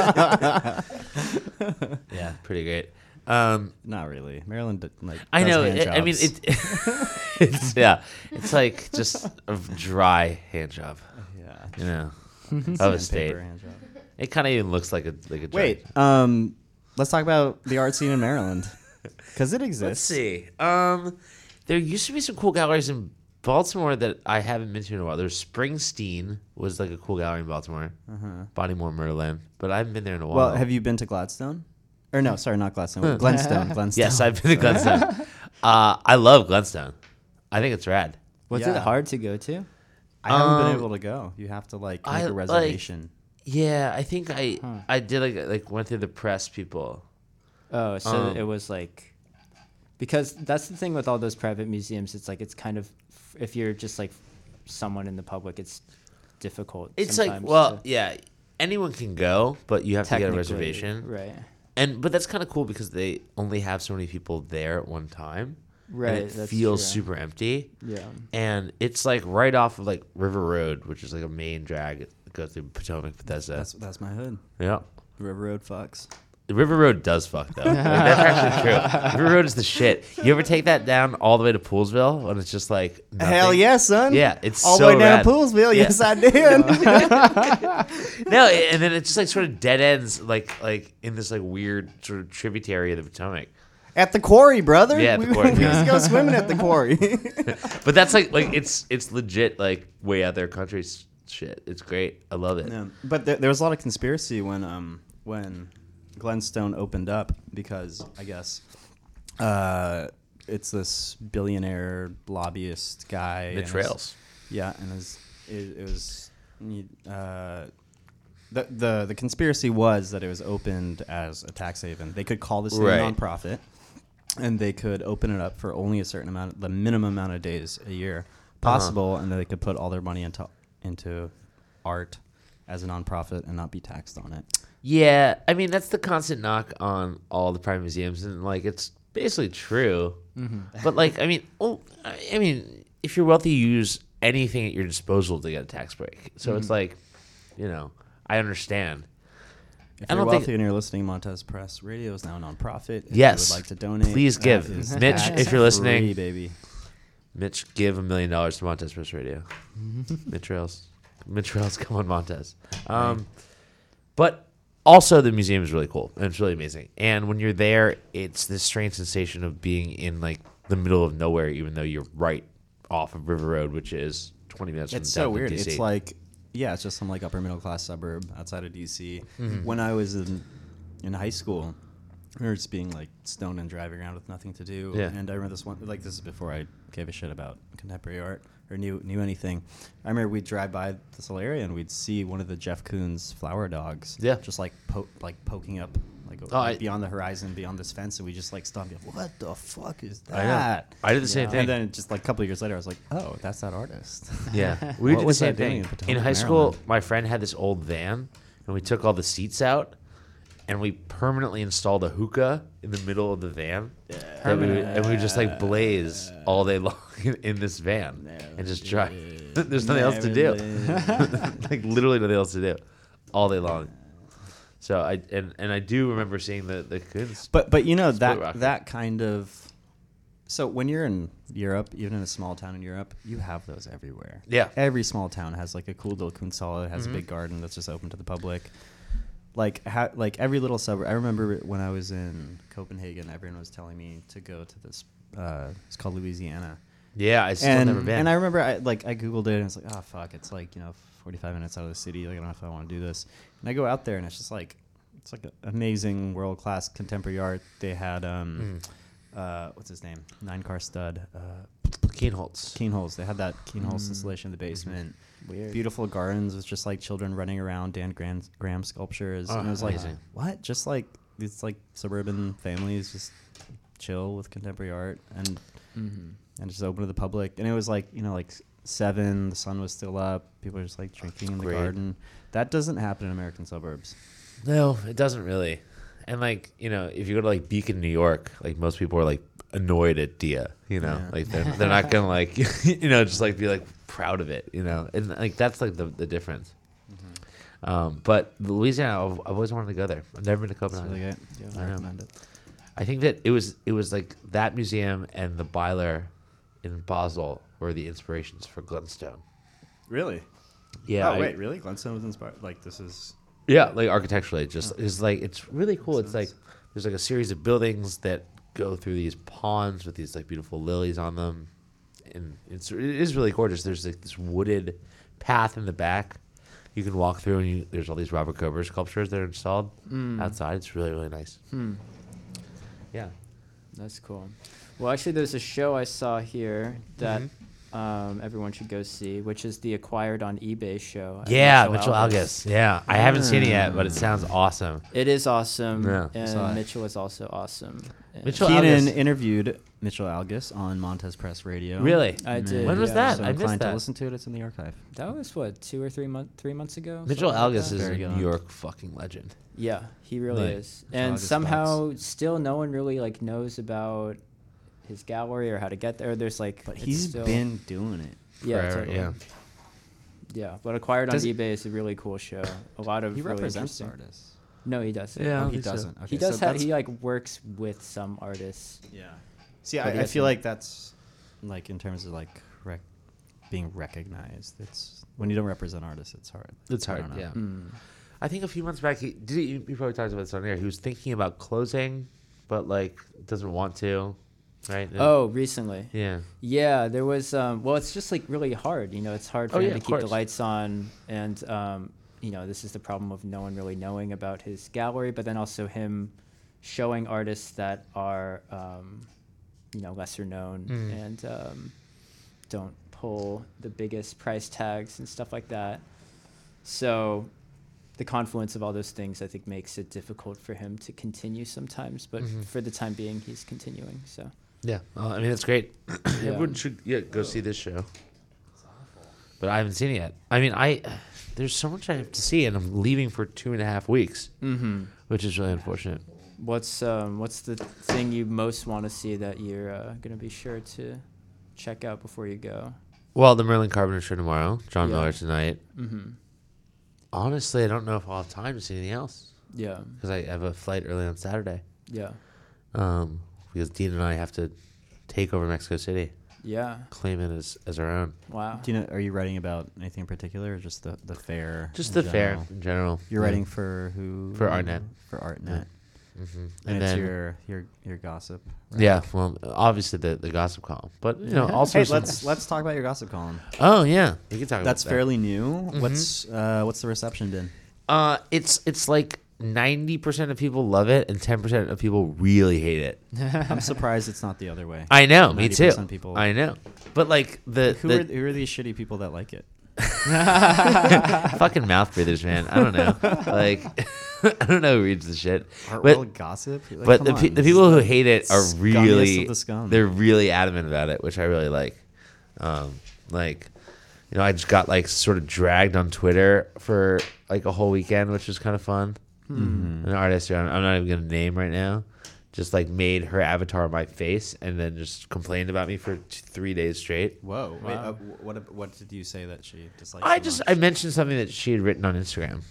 Speaker 2: Yeah, pretty great.
Speaker 1: Not really. Maryland, like.
Speaker 2: I
Speaker 1: does
Speaker 2: know.
Speaker 1: hand
Speaker 2: I mean,
Speaker 1: jobs.
Speaker 2: it's yeah. It's like just a dry hand job.
Speaker 1: Yeah.
Speaker 2: You know, of a
Speaker 1: Sandpaper
Speaker 2: state.
Speaker 1: hand job.
Speaker 2: It kind of even looks like a job.
Speaker 1: Wait. Let's talk about the art scene in Maryland, because it exists.
Speaker 2: Let's see. There used to be some cool galleries in Baltimore that I haven't been to in a while. There's Springsteen was like a cool gallery in Baltimore. Bodymore, Murderland, but I haven't been there in a while.
Speaker 1: Well, have you been to Gladstone? Or no, sorry, not Gladstone. Glenstone. Glenstone.
Speaker 2: Yes, I've been to Glenstone. I love Glenstone. I think it's rad.
Speaker 3: Was
Speaker 1: Yeah.
Speaker 3: it hard to go to?
Speaker 1: I haven't been able to go. You have to like make
Speaker 2: I,
Speaker 1: a
Speaker 2: like-
Speaker 1: reservation.
Speaker 2: Yeah, I think I did like went through the press people.
Speaker 3: Oh, so
Speaker 2: Um,
Speaker 3: it was like, because that's the thing with all those private museums. It's like it's kind of, if you're just like someone in the public, it's difficult.
Speaker 2: It's like,
Speaker 3: sometimes
Speaker 2: well,
Speaker 3: to
Speaker 2: yeah, anyone can go, but you have to get a
Speaker 3: technically-
Speaker 2: reservation.
Speaker 3: right?
Speaker 2: But that's kind of cool because they only have so many people there at one time.
Speaker 3: Right,
Speaker 2: And it
Speaker 3: that's
Speaker 2: feels
Speaker 3: true.
Speaker 2: super empty.
Speaker 3: Yeah.
Speaker 2: And it's like right off of like River Road, which is like a main drag that goes through Potomac, Bethesda.
Speaker 1: That's my hood.
Speaker 2: Yeah.
Speaker 1: River Road fucks.
Speaker 2: The River Road does fuck though. Like, that's actually true. River Road is the shit. You ever take that down all the way to Poolsville when it's just like nothing?
Speaker 1: Hell yeah, son.
Speaker 2: Yeah, it's
Speaker 1: all
Speaker 2: so
Speaker 1: the way down
Speaker 2: rad.
Speaker 1: Poolsville.
Speaker 2: Yeah.
Speaker 1: Yes, I did.
Speaker 2: No, and then it just like sort of dead ends like in this like weird sort of tributary of the Potomac.
Speaker 1: At the quarry, brother.
Speaker 2: Yeah, at the
Speaker 1: we,
Speaker 2: quarry.
Speaker 1: we used to go swimming at the quarry.
Speaker 2: But that's like it's legit like way out there country shit. It's great. I love it.
Speaker 1: Yeah. But there was a lot of conspiracy when Glenstone opened up, because I guess it's this billionaire lobbyist guy.
Speaker 2: Mitch
Speaker 1: and his-
Speaker 2: Rails.
Speaker 1: Yeah, and it was the conspiracy was that it was opened as a tax haven. They could call this
Speaker 2: Right.
Speaker 1: a nonprofit, and they could open it up for only a certain amount, the minimum amount of days a year possible, and then they could put all their money into art as a nonprofit and not be taxed on it.
Speaker 2: Yeah, I mean that's the constant knock on all the private museums, and like it's basically true. But like, I mean, if you're wealthy, you use anything at your disposal to get a tax break. So it's like, you know, I understand.
Speaker 1: If
Speaker 2: I
Speaker 1: you're
Speaker 2: don't think-
Speaker 1: wealthy and you're listening, Montez Press Radio is now a nonprofit. If
Speaker 2: Yes.
Speaker 1: you would like to donate,
Speaker 2: Please
Speaker 1: that
Speaker 2: give.
Speaker 1: is
Speaker 2: Mitch,
Speaker 1: tax
Speaker 2: if you're listening.
Speaker 1: free, baby.
Speaker 2: Mitch, give $1 million to Montez Press Radio. Mitch Rails, come on, Montez. But also, the museum is really cool and it's really amazing. And when you're there, it's this strange sensation of being in like the middle of nowhere, even though you're right off of River Road, which is 20 minutes
Speaker 1: It's
Speaker 2: from
Speaker 1: so
Speaker 2: downtown
Speaker 1: weird.
Speaker 2: DC.
Speaker 1: It's like, yeah, it's just some like upper middle class suburb outside of DC.
Speaker 2: Mm-hmm.
Speaker 1: When I was in high school, we were just being like stoned and driving around with nothing to do.
Speaker 2: Yeah.
Speaker 1: And I remember this one, like this is before I gave a shit about contemporary art or knew anything. I remember we'd drive by this whole area and we'd see one of the Jeff Koons flower dogs.
Speaker 2: Yeah.
Speaker 1: Just like poking up beyond the horizon, beyond this fence, and we just like stopped. And be like, what the fuck is
Speaker 2: I know.
Speaker 1: that?
Speaker 2: I did the same
Speaker 3: Yeah.
Speaker 2: thing.
Speaker 1: And then just like a couple of years later, I was like, oh, that's that artist.
Speaker 2: Yeah, we
Speaker 1: What
Speaker 2: did the
Speaker 1: was
Speaker 2: same
Speaker 1: I doing
Speaker 2: thing.
Speaker 1: in
Speaker 2: In
Speaker 1: Potomac,
Speaker 2: high school,
Speaker 1: Maryland?
Speaker 2: my friend had this old van, and we took all the seats out, and we permanently installed a hookah in the middle of the van. And we would just like blaze all day long in this van and just drive. There's nothing else to do. Like literally nothing else to do all day long. So I do remember seeing the kids.
Speaker 1: But you know
Speaker 2: Split rocket.
Speaker 1: that kind of. So when you're in Europe, even in a small town in Europe, you have those everywhere.
Speaker 2: Yeah.
Speaker 1: Every small town has like a cool little Kunsthalle. It has a big garden that's just open to the public. Like every little suburb. I remember when I was in Copenhagen, everyone was telling me to go to this. It's called Louisiana.
Speaker 2: Yeah, I still never been.
Speaker 1: And I remember I Googled it and it's like, oh fuck, it's like 45 minutes out of the city. Like I don't know if I want to do this. And I go out there and it's just like it's like amazing world class contemporary art. They had what's his name? 9-car stud.
Speaker 2: Kienholz.
Speaker 1: They had that Kienholz installation in the basement.
Speaker 3: Weird.
Speaker 1: Beautiful gardens with just like children running around, Dan Graham sculptures.
Speaker 2: Oh,
Speaker 1: and it was like,
Speaker 2: amazing.
Speaker 1: what? Just like these like suburban families just chill with contemporary art and just open to the public. And it was like, like 7, the sun was still up. People were just like drinking in the
Speaker 2: Great.
Speaker 1: garden. That doesn't happen in American suburbs.
Speaker 2: No, it doesn't really. And like, if you go to like Beacon, New York, like most people are like annoyed at Dia,
Speaker 1: Yeah.
Speaker 2: like they're not gonna like, just like be like proud of it, and like that's like the difference. But Louisiana, I've always wanted to go there. I've never been to
Speaker 1: It's
Speaker 2: Copenhagen.
Speaker 1: really great.
Speaker 3: Yeah,
Speaker 1: I
Speaker 2: I know.
Speaker 1: recommend it.
Speaker 2: I think that it was like that museum and the Byler in Basel were the inspirations for Glenstone.
Speaker 1: Really?
Speaker 2: Yeah.
Speaker 1: Oh, wait, really? Glenstone was inspired? Like, this is...
Speaker 2: Yeah, like architecturally, just it's like it's really cool. It's like there's like a series of buildings that go through these ponds with these like beautiful lilies on them, and it is really gorgeous. There's like this wooded path in the back you can walk through, and there's all these Robert Kober sculptures that are installed outside. It's really nice. Yeah.
Speaker 3: That's cool. Well, actually, there's a show I saw here that everyone should go see, which is the Acquired on eBay show.
Speaker 2: Yeah, Mitchell Algus. Yeah, I haven't seen it yet, but it sounds awesome.
Speaker 3: It is awesome,
Speaker 2: Yeah.
Speaker 1: Saw it.
Speaker 3: and Mitchell is also awesome. And
Speaker 2: Mitchell
Speaker 1: Keenan
Speaker 2: Algus.
Speaker 1: interviewed Mitchell Algus on Montez Press Radio.
Speaker 2: Really?
Speaker 3: I did.
Speaker 2: When was
Speaker 3: yeah.
Speaker 2: that?
Speaker 1: So
Speaker 2: I missed
Speaker 1: inclined
Speaker 2: that.
Speaker 1: to listen to it. It's in the archive.
Speaker 3: That was what 2 or 3 months ago.
Speaker 2: Mitchell
Speaker 3: something like
Speaker 2: Algus
Speaker 3: that?
Speaker 2: is a
Speaker 1: Very good.
Speaker 2: New York fucking legend.
Speaker 3: Yeah, he really
Speaker 1: Right.
Speaker 3: is.
Speaker 1: Mitchell
Speaker 3: And
Speaker 1: Algus
Speaker 3: somehow, still, no one really like knows about his gallery or how to get there. There's like,
Speaker 1: But
Speaker 3: it's
Speaker 1: he's
Speaker 3: still,
Speaker 1: been doing it.
Speaker 3: yeah,
Speaker 2: Forever,
Speaker 3: totally.
Speaker 2: yeah.
Speaker 3: Yeah, but Acquired on
Speaker 1: Does-
Speaker 3: eBay is a really cool show. A lot of
Speaker 1: He
Speaker 3: really
Speaker 1: represents
Speaker 3: interesting.
Speaker 1: artists.
Speaker 3: No, he doesn't.
Speaker 2: Yeah.
Speaker 1: Oh,
Speaker 2: I
Speaker 1: he
Speaker 2: think so.
Speaker 1: doesn't. Okay,
Speaker 3: He does
Speaker 1: so
Speaker 3: have.
Speaker 1: that's-
Speaker 3: He like works with some artists.
Speaker 1: Yeah. See,
Speaker 3: But he
Speaker 1: I
Speaker 3: has
Speaker 1: feel
Speaker 3: some-
Speaker 1: like that's like in terms of like being recognized. It's when you don't represent artists, it's hard.
Speaker 2: It's
Speaker 1: I
Speaker 2: hard,
Speaker 1: don't know.
Speaker 2: yeah.
Speaker 3: Mm.
Speaker 2: I think a few months back, he probably talked about this on air. He was thinking about closing, but like doesn't want to, right? And-
Speaker 3: Oh, recently.
Speaker 2: yeah.
Speaker 3: Yeah, there was. Well, it's just like really hard. It's hard for
Speaker 2: Oh,
Speaker 3: him
Speaker 2: yeah,
Speaker 3: to
Speaker 2: of
Speaker 3: keep the
Speaker 2: course.
Speaker 3: lights on, and this is the problem of no one really knowing about his gallery, but then also him showing artists that are, lesser known and don't pull the biggest price tags and stuff like that. So the confluence of all those things, I think, makes it difficult for him to continue sometimes. But for the time being, he's continuing. So
Speaker 2: Yeah. Well, I mean, it's great.
Speaker 3: Yeah.
Speaker 2: Everyone should go see this show. But I haven't seen it yet. I mean, there's so much I have to see, and I'm leaving for 2.5 weeks, which is really unfortunate.
Speaker 3: what's the thing you most want to see that you're gonna be sure to check out before you go?
Speaker 2: Well, the Merlin Carpenter show tomorrow, John
Speaker 3: Yeah.
Speaker 2: Miller tonight.
Speaker 3: Mm-hmm.
Speaker 2: Honestly, I don't know if I'll have time to see anything else
Speaker 3: Yeah.
Speaker 2: because I have a flight early on Saturday.
Speaker 3: Yeah.
Speaker 2: Because Dean and I have to take over Mexico City,
Speaker 3: Yeah.
Speaker 2: claim it as our own.
Speaker 3: Wow.
Speaker 1: Do you know? Are you writing about anything in particular, or just the fair?
Speaker 2: Just
Speaker 1: in
Speaker 2: the fair
Speaker 1: general?
Speaker 2: in general.
Speaker 1: You're
Speaker 2: Yeah.
Speaker 1: writing for who?
Speaker 2: For Artnet.
Speaker 1: For Artnet.
Speaker 2: Mm-hmm.
Speaker 1: And it's your gossip. right?
Speaker 2: Yeah, well, obviously the gossip column, but also
Speaker 1: Hey,
Speaker 2: some-
Speaker 1: let's talk about your gossip column.
Speaker 2: Oh yeah, we can talk about
Speaker 1: That's
Speaker 2: that.
Speaker 1: fairly new.
Speaker 2: Mm-hmm.
Speaker 1: What's the reception been?
Speaker 2: It's like 90% of people love it and 10% of people really hate it.
Speaker 1: I'm surprised it's not the other way.
Speaker 2: I know, me too.
Speaker 1: 90% people-
Speaker 2: I know, but like
Speaker 1: Who are these shitty people that like it?
Speaker 2: fucking mouth breathers, man. I don't know. Like, I don't know who reads the shit.
Speaker 1: Hartwell gossip. Like,
Speaker 2: But
Speaker 1: come
Speaker 2: the
Speaker 1: on,
Speaker 2: the people who hate it are
Speaker 1: scummiest
Speaker 2: really
Speaker 1: of the scum.
Speaker 2: they're really adamant about it, which I really like. I just got like sort of dragged on Twitter for like a whole weekend, which was kind of fun.
Speaker 1: Mhm.
Speaker 2: An artist who I'm not even gonna name right now, just like made her avatar my face and then just complained about me for 3 days straight.
Speaker 1: Whoa. Wait,
Speaker 3: Wow.
Speaker 1: what did you say that she disliked?
Speaker 2: I
Speaker 1: so
Speaker 2: just
Speaker 1: much?
Speaker 2: I mentioned something that she had written on Instagram,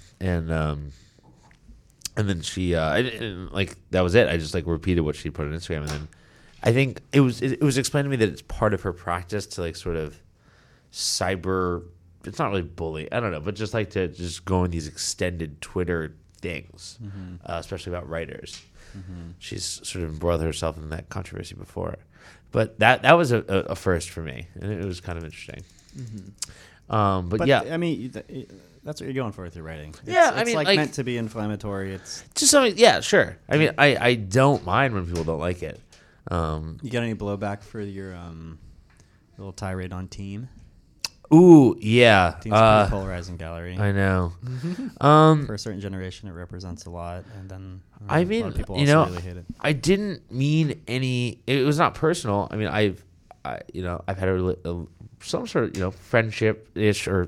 Speaker 2: and then she and, like that was it. I just like repeated what she put on Instagram, and then I think it was explained to me that it's part of her practice to like sort of cyber. It's not really bully. I don't know, but just like to just go in these extended Twitter things, especially about writers. She's sort of embroiled herself in that controversy before, but that was a first for me, and it was kind of interesting. But yeah,
Speaker 1: I mean, that's what you're going for with your writing.
Speaker 2: Yeah,
Speaker 1: it's
Speaker 2: I mean,
Speaker 1: like
Speaker 2: like-
Speaker 1: meant to be inflammatory. It's
Speaker 2: just something. Yeah, sure. I mean, I don't mind when people don't like it.
Speaker 1: you got any blowback for your little tirade on Team?
Speaker 2: Ooh, yeah.
Speaker 1: Team's a pretty polarizing gallery.
Speaker 2: I know.
Speaker 1: For a certain generation, it represents a lot, and then
Speaker 2: I
Speaker 1: a lot
Speaker 2: mean,
Speaker 1: of people
Speaker 2: you
Speaker 1: also
Speaker 2: know,
Speaker 1: really hate it.
Speaker 2: I didn't mean any. It was not personal. I mean, I've had some sort of friendship ish, or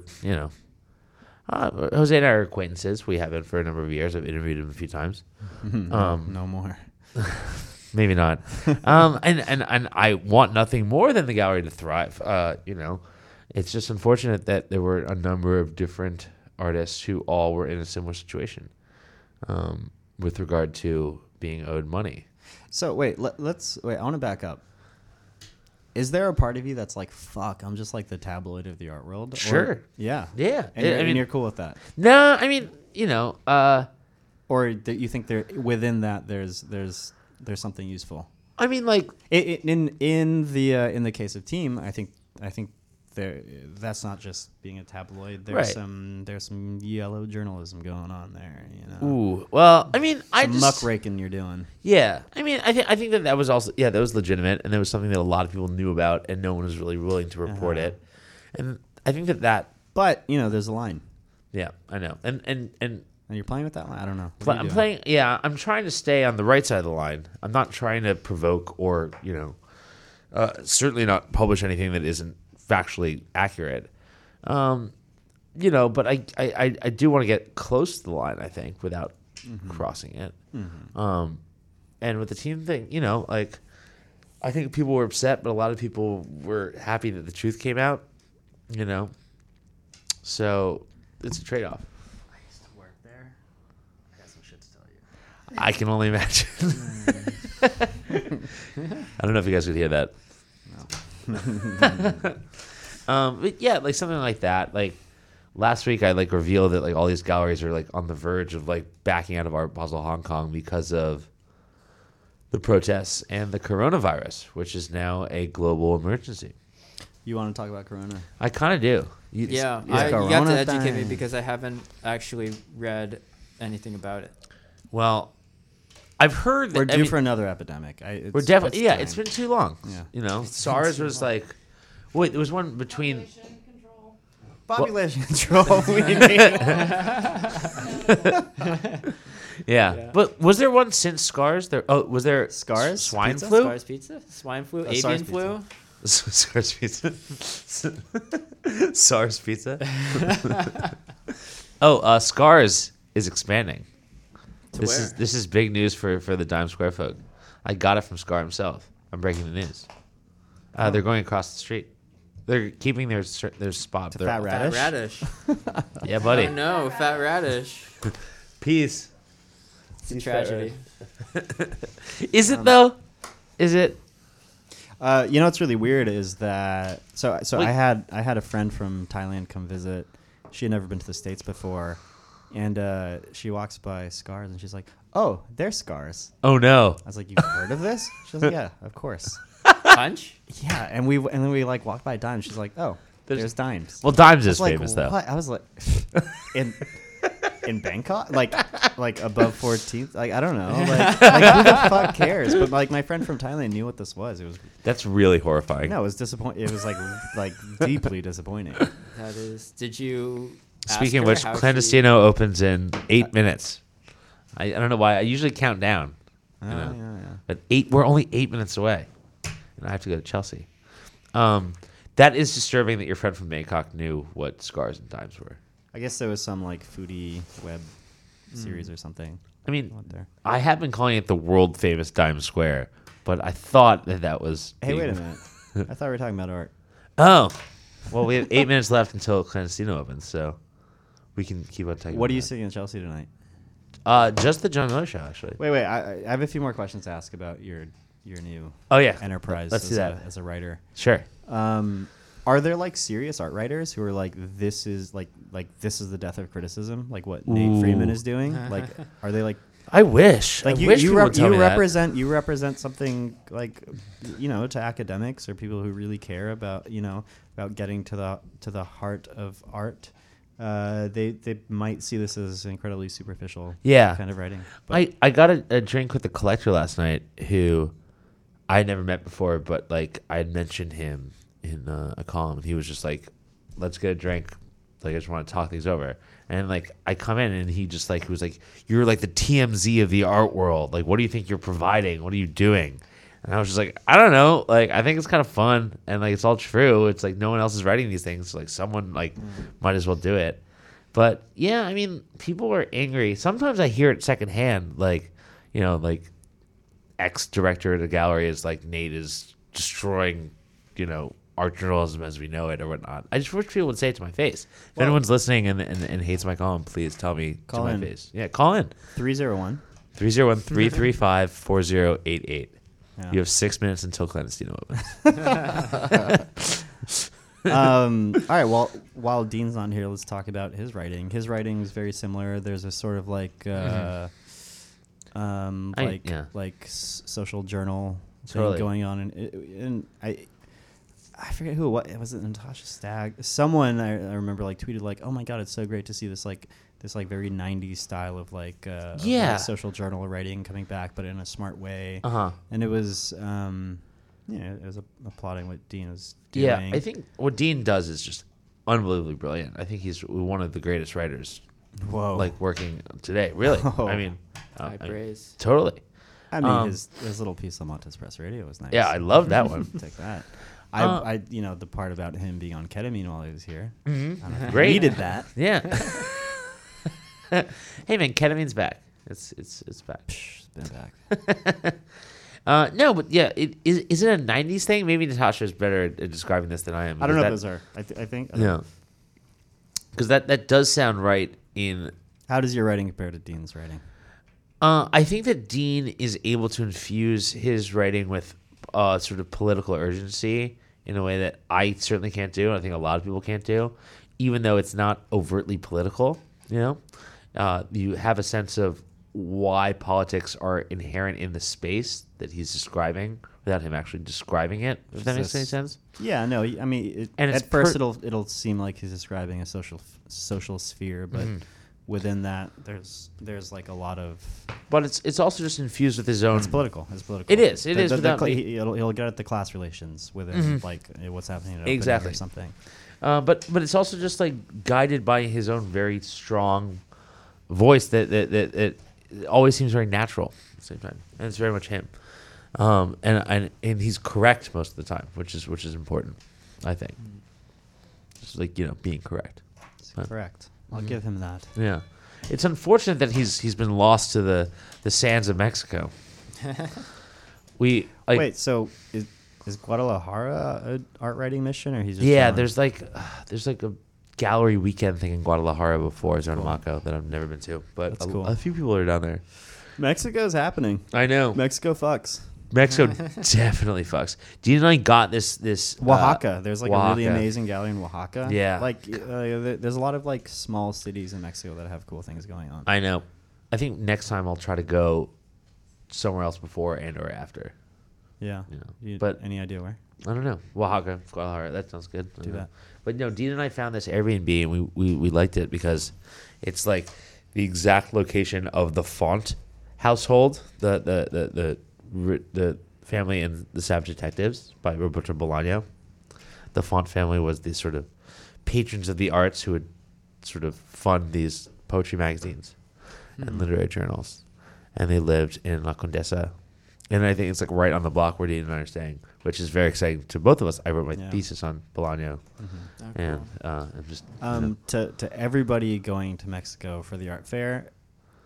Speaker 2: Jose and I are acquaintances. We have been for a number of years. I've interviewed him a few times.
Speaker 1: No more.
Speaker 2: Maybe not. And I want nothing more than the gallery to thrive. It's just unfortunate that there were a number of different artists who all were in a similar situation with regard to being owed money.
Speaker 1: So wait, let's wait. I want to back up. Is there a part of you that's like, fuck, I'm just like the tabloid of the art world? Or-
Speaker 2: Sure.
Speaker 1: yeah.
Speaker 2: Yeah.
Speaker 1: And,
Speaker 2: I mean,
Speaker 1: you're cool with that?
Speaker 2: no, I mean,
Speaker 1: Or do you think there within that there's something useful?
Speaker 2: I mean, like,
Speaker 1: In the case of Team, I think that's not just being a tabloid. There's
Speaker 2: Right.
Speaker 1: there's some yellow journalism going on there.
Speaker 2: ooh, well, I mean, I
Speaker 1: Some
Speaker 2: just
Speaker 1: muckraking you're doing.
Speaker 2: yeah. I mean, I think that was also that was legitimate, and that was something that a lot of people knew about, and no one was really willing to report it. And I think that
Speaker 1: But there's a line,
Speaker 2: yeah, I know, and
Speaker 1: and you're playing with that line. I don't know. What are you
Speaker 2: I'm
Speaker 1: doing?
Speaker 2: playing. Yeah, I'm trying to stay on the right side of the line. I'm not trying to provoke or certainly not publish anything that isn't factually accurate. But I do want to get close to the line. I think without crossing it. And with the Team thing, like I think people were upset, but a lot of people were happy that the truth came out. So it's a trade-off.
Speaker 1: I used to work there. I got some shit to tell you.
Speaker 2: I can only imagine. I don't know if you guys could hear that. But yeah, like something like that. Like last week, I like revealed that like all these galleries are like on the verge of like backing out of Art Basel Hong Kong because of the protests and the coronavirus, which is now a global emergency.
Speaker 1: You want to talk about Corona?
Speaker 2: I kind of do.
Speaker 3: Yeah,
Speaker 1: It's
Speaker 3: you have
Speaker 1: Corona
Speaker 3: to educate me
Speaker 1: time.
Speaker 3: because I haven't actually read anything about it.
Speaker 2: Well, I've heard that
Speaker 1: We're due for another epidemic.
Speaker 2: we're definitely
Speaker 1: time.
Speaker 2: it's been too long.
Speaker 1: Yeah.
Speaker 2: SARS was like. Wait, there was one between.
Speaker 1: Population control. We need.
Speaker 2: Yeah. But was there one since SCARS? Was there
Speaker 1: SCARS?
Speaker 2: Swine
Speaker 1: Pizza?
Speaker 2: flu?
Speaker 3: SARS pizza, swine flu, avian
Speaker 1: SARS
Speaker 3: flu.
Speaker 2: SARS pizza. SARS pizza. SCARS is expanding. This is big news for the Dime Square folk. I got it from Scar himself. I'm breaking the news. They're going across the street. They're keeping their spot.
Speaker 1: Fat
Speaker 3: Fat
Speaker 1: Radish?
Speaker 3: radish.
Speaker 2: Yeah, buddy.
Speaker 3: Oh no, fat radish.
Speaker 2: Peace.
Speaker 3: It's a tragedy.
Speaker 2: Is it though? Is it?
Speaker 1: What's really weird is that so
Speaker 2: Wait.
Speaker 1: I had a friend from Thailand come visit. She had never been to the States before, and she walks by SCARS and she's like, "Oh, they're SCARS."
Speaker 2: Oh no.
Speaker 1: I was like, "You've heard of this?" She was like, "Yeah, of course."
Speaker 3: Punch.
Speaker 1: Yeah, and then we like walked by Dimes. She's like, "Oh, there's Dimes."
Speaker 2: Well, Dimes
Speaker 1: I
Speaker 2: is
Speaker 1: was like,
Speaker 2: famous though.
Speaker 1: what? I was like, in Bangkok, like above 14th. Like I don't know, like who the fuck cares? But like my friend from Thailand knew what this was. It was
Speaker 2: That's really horrifying.
Speaker 1: no, it was disappointing. It was like deeply disappointing.
Speaker 3: That is. Did you? ask
Speaker 2: Speaking of
Speaker 3: her
Speaker 2: which,
Speaker 3: how she-
Speaker 2: Clandestino opens in 8 minutes. I don't know why. I usually count down.
Speaker 1: Oh,
Speaker 2: know.
Speaker 1: yeah.
Speaker 2: But we're only 8 minutes away. And I have to go to Chelsea. That is disturbing that your friend from Bangkok knew what SCARS and Dimes were.
Speaker 1: I guess there was some like foodie web series or something.
Speaker 2: I mean,
Speaker 1: Out there.
Speaker 2: I have been calling it the world famous Times Square, but I thought that was.
Speaker 1: Hey, wait a minute. I thought we were talking about art.
Speaker 2: Oh, well, we have 8 minutes left until Clandestino opens, so we can keep on talking.
Speaker 1: What are you
Speaker 2: about
Speaker 1: seeing in Chelsea tonight?
Speaker 2: it. Just the John Miller show, actually.
Speaker 1: Wait. I have a few more questions to ask about your new
Speaker 2: Oh yeah,
Speaker 1: enterprise
Speaker 2: Let's do that.
Speaker 1: as a writer.
Speaker 2: Sure.
Speaker 1: Are there like serious art writers who are like this is the death of criticism, like what Nate Freeman is doing? Like, are they like
Speaker 2: I wish.
Speaker 1: like
Speaker 2: I
Speaker 1: you
Speaker 2: wish
Speaker 1: you,
Speaker 2: people would tell me that.
Speaker 1: represent something like to academics or people who really care about about getting to the heart of art. They might see this as incredibly superficial
Speaker 2: Yeah.
Speaker 1: kind of writing. But
Speaker 2: I got a drink with a collector last night who I had never met before, but like I had mentioned him in a column, and he was just like, "Let's get a drink. Like I just want to talk things over." And like I come in, and he just like was like, "You're like the TMZ of the art world. Like, what do you think you're providing? What are you doing?" And I was just like, "I don't know. Like, I think it's kind of fun, and like it's all true. It's like no one else is writing these things. So, like someone like might as well do it." But yeah, I mean, people are angry. Sometimes I hear it secondhand, like like ex-director of the gallery is like Nate is destroying, art journalism as we know it or whatnot. I just wish people would say it to my face. If anyone's listening and hates my column, please tell me
Speaker 1: Call
Speaker 2: to
Speaker 1: in.
Speaker 2: my face. Yeah, call in.
Speaker 1: 301.
Speaker 2: 301-335-4088.
Speaker 1: Yeah.
Speaker 2: You have 6 minutes until Clandestino opens.
Speaker 1: All right. Well, while Dean's not here, let's talk about his writing. His writing is very similar. There's a sort of like, social journal
Speaker 2: Totally.
Speaker 1: thing going on, and I forget who. What was it? Natasha Stagg. Someone I remember like tweeted like, "Oh my god, it's so great to see this very 90s style of like social journal writing coming back, but in a smart way." And it was it was applauding what Dean was doing.
Speaker 2: Yeah, I think what Dean does is just unbelievably brilliant. I think he's one of the greatest writers
Speaker 1: Whoa.
Speaker 2: like working today. Really,
Speaker 1: Oh.
Speaker 2: I mean,
Speaker 3: High praise.
Speaker 2: totally.
Speaker 1: I mean, his little piece on Montes Press Radio was nice.
Speaker 2: Yeah, I love that one.
Speaker 1: Take that. I the part about him being on ketamine while he was here.
Speaker 2: Mhm.
Speaker 1: I don't know if
Speaker 2: Great.
Speaker 1: he needed that.
Speaker 2: Yeah. Hey man, ketamine's back. It's back.
Speaker 1: Psh, it's been back.
Speaker 2: No, but yeah, is it a '90s thing? Maybe Natasha is better at describing this than I am.
Speaker 1: I don't know
Speaker 2: because
Speaker 1: if those are. I think.
Speaker 2: Yeah. Because that does sound right in.
Speaker 1: How does your writing compare to Dean's writing?
Speaker 2: I think that Dean is able to infuse his writing with sort of political urgency in a way that I certainly can't do, and I think a lot of people can't do, even though it's not overtly political. You have a sense of why politics are inherent in the space that he's describing without him actually describing it, if that makes any sense.
Speaker 1: Yeah, no, I mean,
Speaker 2: And it's
Speaker 1: at first it'll seem like he's describing a social sphere, but within that, there's like a lot of.
Speaker 2: But it's also just infused with his own.
Speaker 1: It's political. It's political.
Speaker 2: It is. It is. Without
Speaker 1: he'll get at the class relations within like what's happening at opening
Speaker 2: Exactly.
Speaker 1: or something.
Speaker 2: But it's also just like guided by his own very strong voice that always seems very natural at the same time, and it's very much him. And he's correct most of the time, which is important, I think. Just like being correct.
Speaker 1: Correct. I'll give him that.
Speaker 2: Yeah, it's unfortunate that he's been lost to the sands of Mexico.
Speaker 1: Wait, so is Guadalajara an art writing mission, or he's just
Speaker 2: Yeah,
Speaker 1: on-
Speaker 2: there's like a gallery weekend thing in Guadalajara before Zonamaco that I've never been to, but
Speaker 1: That's cool.
Speaker 2: a few people are down there.
Speaker 1: Mexico's happening.
Speaker 2: I know.
Speaker 1: Mexico fucks.
Speaker 2: Mexico definitely fucks. Dean and I got this
Speaker 1: Oaxaca. There's like a really
Speaker 2: Oaxaca.
Speaker 1: amazing gallery in Oaxaca.
Speaker 2: Yeah.
Speaker 1: Like there's a lot of like small cities in Mexico that have cool things going on.
Speaker 2: I know. I think next time I'll try to go somewhere else before and or after.
Speaker 1: Yeah.
Speaker 2: Yeah. But
Speaker 1: any idea where?
Speaker 2: I don't know. Oaxaca, Guadalajara. That sounds good. I
Speaker 1: Do
Speaker 2: don't know.
Speaker 1: that.
Speaker 2: But no, Dean and I found this Airbnb and we liked it because it's like the exact location of the Font household, the family in The Savage Detectives by Roberto Bolaño. The Font family was the sort of patrons of the arts who would sort of fund these poetry magazines and literary journals. And they lived in La Condesa. And I think it's like right on the block where Dean and I are staying, which is very exciting to both of us. I wrote my thesis on Bolaño. And I'm just
Speaker 1: To everybody going to Mexico for the art fair,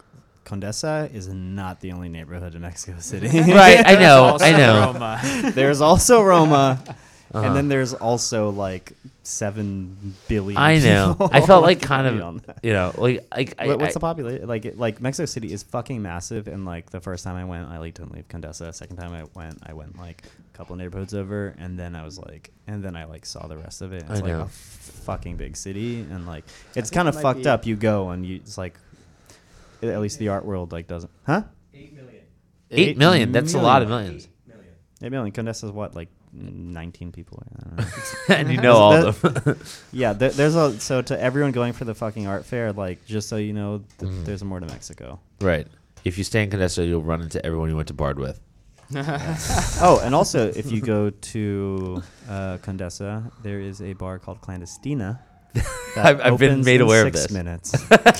Speaker 1: Condesa is not the only neighborhood in Mexico City.
Speaker 2: Right, I know,
Speaker 3: Also
Speaker 2: I know.
Speaker 3: Roma.
Speaker 1: There's also Roma,
Speaker 2: Uh-huh.
Speaker 1: and then there's also like 7 billion.
Speaker 2: I know.
Speaker 1: people.
Speaker 2: I felt like kind
Speaker 1: Beyond
Speaker 2: of,
Speaker 1: that.
Speaker 2: you know,
Speaker 1: What's the population? Like Mexico City is fucking massive, and like the first time I went, I like didn't leave Condesa. Second time I went like a couple neighborhoods over, and then I like saw the rest of it. It's
Speaker 2: I
Speaker 1: like
Speaker 2: know.
Speaker 1: a fucking big city, and like it's
Speaker 3: think
Speaker 1: kind
Speaker 3: it
Speaker 1: of
Speaker 3: might
Speaker 1: fucked
Speaker 3: be-
Speaker 1: up. You go and it's like, at least the art world like doesn't, huh?
Speaker 2: 8 million. That's a lot of millions.
Speaker 1: 8 million. Condesa's what, like 19 people? I don't know.
Speaker 2: And you know all of them.
Speaker 1: Yeah, so to everyone going for the fucking art fair, like just so you know, there's more to Mexico.
Speaker 2: Right. If you stay in Condesa, you'll run into everyone you went to Bard with.
Speaker 1: Oh, and also if you go to Condesa, there is a bar called Clandestina. that
Speaker 2: I've been
Speaker 1: opens
Speaker 2: made
Speaker 1: in
Speaker 2: aware of
Speaker 1: 6
Speaker 2: this.
Speaker 1: minutes.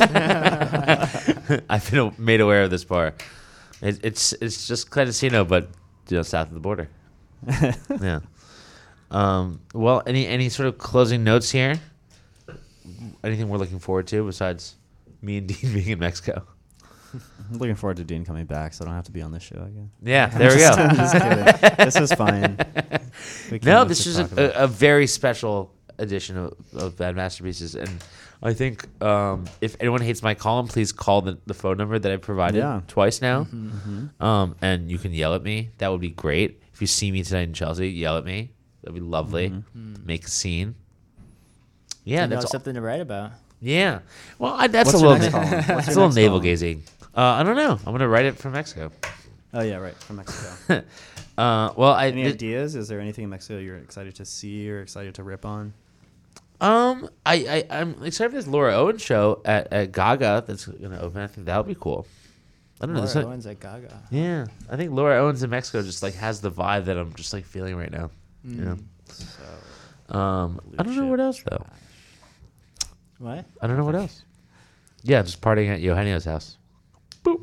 Speaker 2: I've been made aware of this bar. It's just clandestino, but south of the border. Yeah. Well, any sort of closing notes here? Anything we're looking forward to besides me and Dean being in Mexico?
Speaker 1: I'm looking forward to Dean coming back, so I don't have to be on this show again.
Speaker 2: Yeah, there we
Speaker 1: I'm
Speaker 2: go.
Speaker 1: just kidding. This is fine. We can
Speaker 2: No,
Speaker 1: look
Speaker 2: this
Speaker 1: to
Speaker 2: is
Speaker 1: talk about
Speaker 2: a very special edition of Bad Masterpieces, and I think if anyone hates my column, please call the phone number that I provided
Speaker 1: Yeah.
Speaker 2: twice now,
Speaker 1: Mhm.
Speaker 2: and you can yell at me. That would be great. If you see me tonight in Chelsea, yell at me. That'd be lovely. Make a scene. Yeah,
Speaker 3: You know
Speaker 2: that's all.
Speaker 3: something to write about.
Speaker 2: Yeah. Well, that's
Speaker 1: What's
Speaker 2: a
Speaker 1: your
Speaker 2: little
Speaker 1: next column? What's
Speaker 2: that's a
Speaker 1: your
Speaker 2: little
Speaker 1: next
Speaker 2: navel
Speaker 1: column?
Speaker 2: gazing. I don't know. I'm gonna write it from Mexico.
Speaker 1: Oh yeah, right, from Mexico.
Speaker 2: Well,
Speaker 1: Any ideas? Is there anything in Mexico you're excited to see or excited to rip on?
Speaker 2: I'm excited for this Laura Owen show at Gaga that's gonna open. I think that'll be cool. I don't know.
Speaker 3: Laura
Speaker 2: there's
Speaker 3: Owens at Gaga.
Speaker 2: Yeah, I think Laura Owens in Mexico just like has the vibe that I'm just like feeling right now. You know.
Speaker 1: So,
Speaker 2: I don't know what else though.
Speaker 3: What?
Speaker 2: I don't know what else. Yeah, just partying at Eugenio's house. Boop.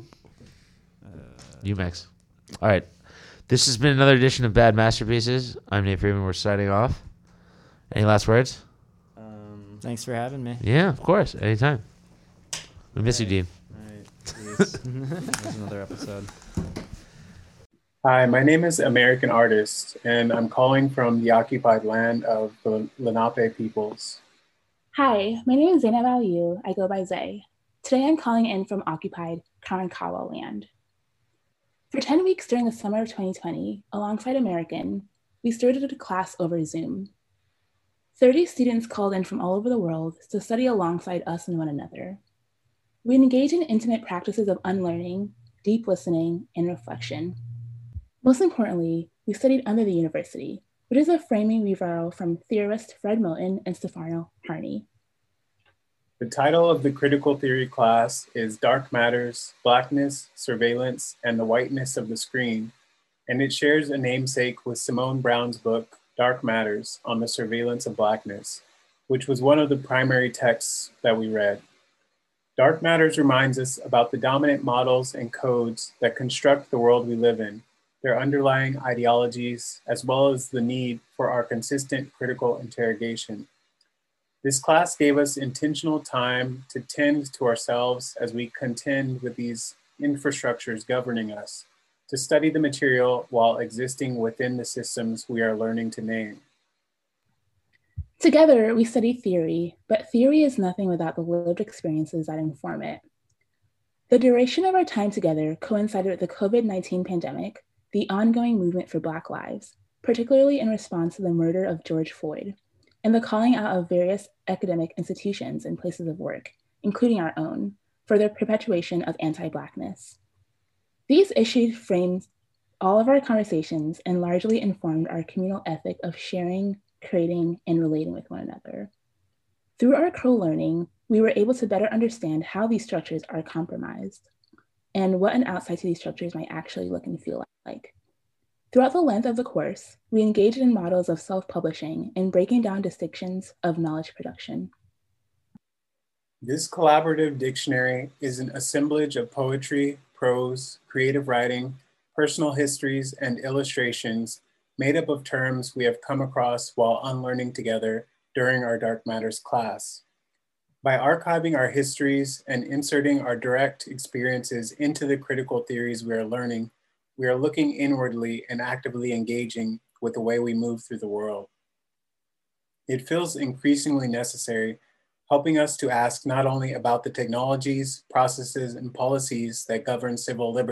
Speaker 2: UMax. All right. This has been another edition of Bad Masterpieces. I'm Nate Freeman. We're signing off. Any last words?
Speaker 3: Thanks for having me.
Speaker 2: Yeah, of course. Anytime. We miss you, Dean.
Speaker 1: all right, peace. There's another episode.
Speaker 4: Hi, my name is American Artist, and I'm calling from the occupied land of the Lenape peoples.
Speaker 5: Hi, my name is Zainab Aliyu. I go by Zay. Today I'm calling in from occupied Karankawa land. For 10 weeks during the summer of 2020, alongside American, we started a class over Zoom. 30 students called in from all over the world to study alongside us and one another. We engage in intimate practices of unlearning, deep listening, and reflection. Most importantly, we studied under the university, which is a framing we borrow from theorist Fred Moten and Stefano Harney.
Speaker 4: The title of the critical theory class is Dark Matters, Blackness, Surveillance, and the Whiteness of the Screen, and it shares a namesake with Simone Brown's book, Dark Matters, on the Surveillance of Blackness, which was one of the primary texts that we read. Dark Matters reminds us about the dominant models and codes that construct the world we live in, their underlying ideologies, as well as the need for our consistent critical interrogation. This class gave us intentional time to tend to ourselves as we contend with these infrastructures governing us, to study the material while existing within the systems we are learning to name.
Speaker 5: Together, we study theory, but theory is nothing without the lived experiences that inform it. The duration of our time together coincided with the COVID-19 pandemic, the ongoing movement for Black lives, particularly in response to the murder of George Floyd, and the calling out of various academic institutions and places of work, including our own, for their perpetuation of anti-Blackness. These issues framed all of our conversations and largely informed our communal ethic of sharing, creating, and relating with one another. Through our co-learning, we were able to better understand how these structures are compromised and what an outside to these structures might actually look and feel like. Throughout the length of the course, we engaged in models of self-publishing and breaking down distinctions of knowledge production.
Speaker 4: This collaborative dictionary is an assemblage of poetry, prose, creative writing, personal histories, and illustrations made up of terms we have come across while unlearning together during our Dark Matters class. By archiving our histories and inserting our direct experiences into the critical theories we are learning, we are looking inwardly and actively engaging with the way we move through the world. It feels increasingly necessary, helping us to ask not only about the technologies, processes, and policies that govern civil liberties,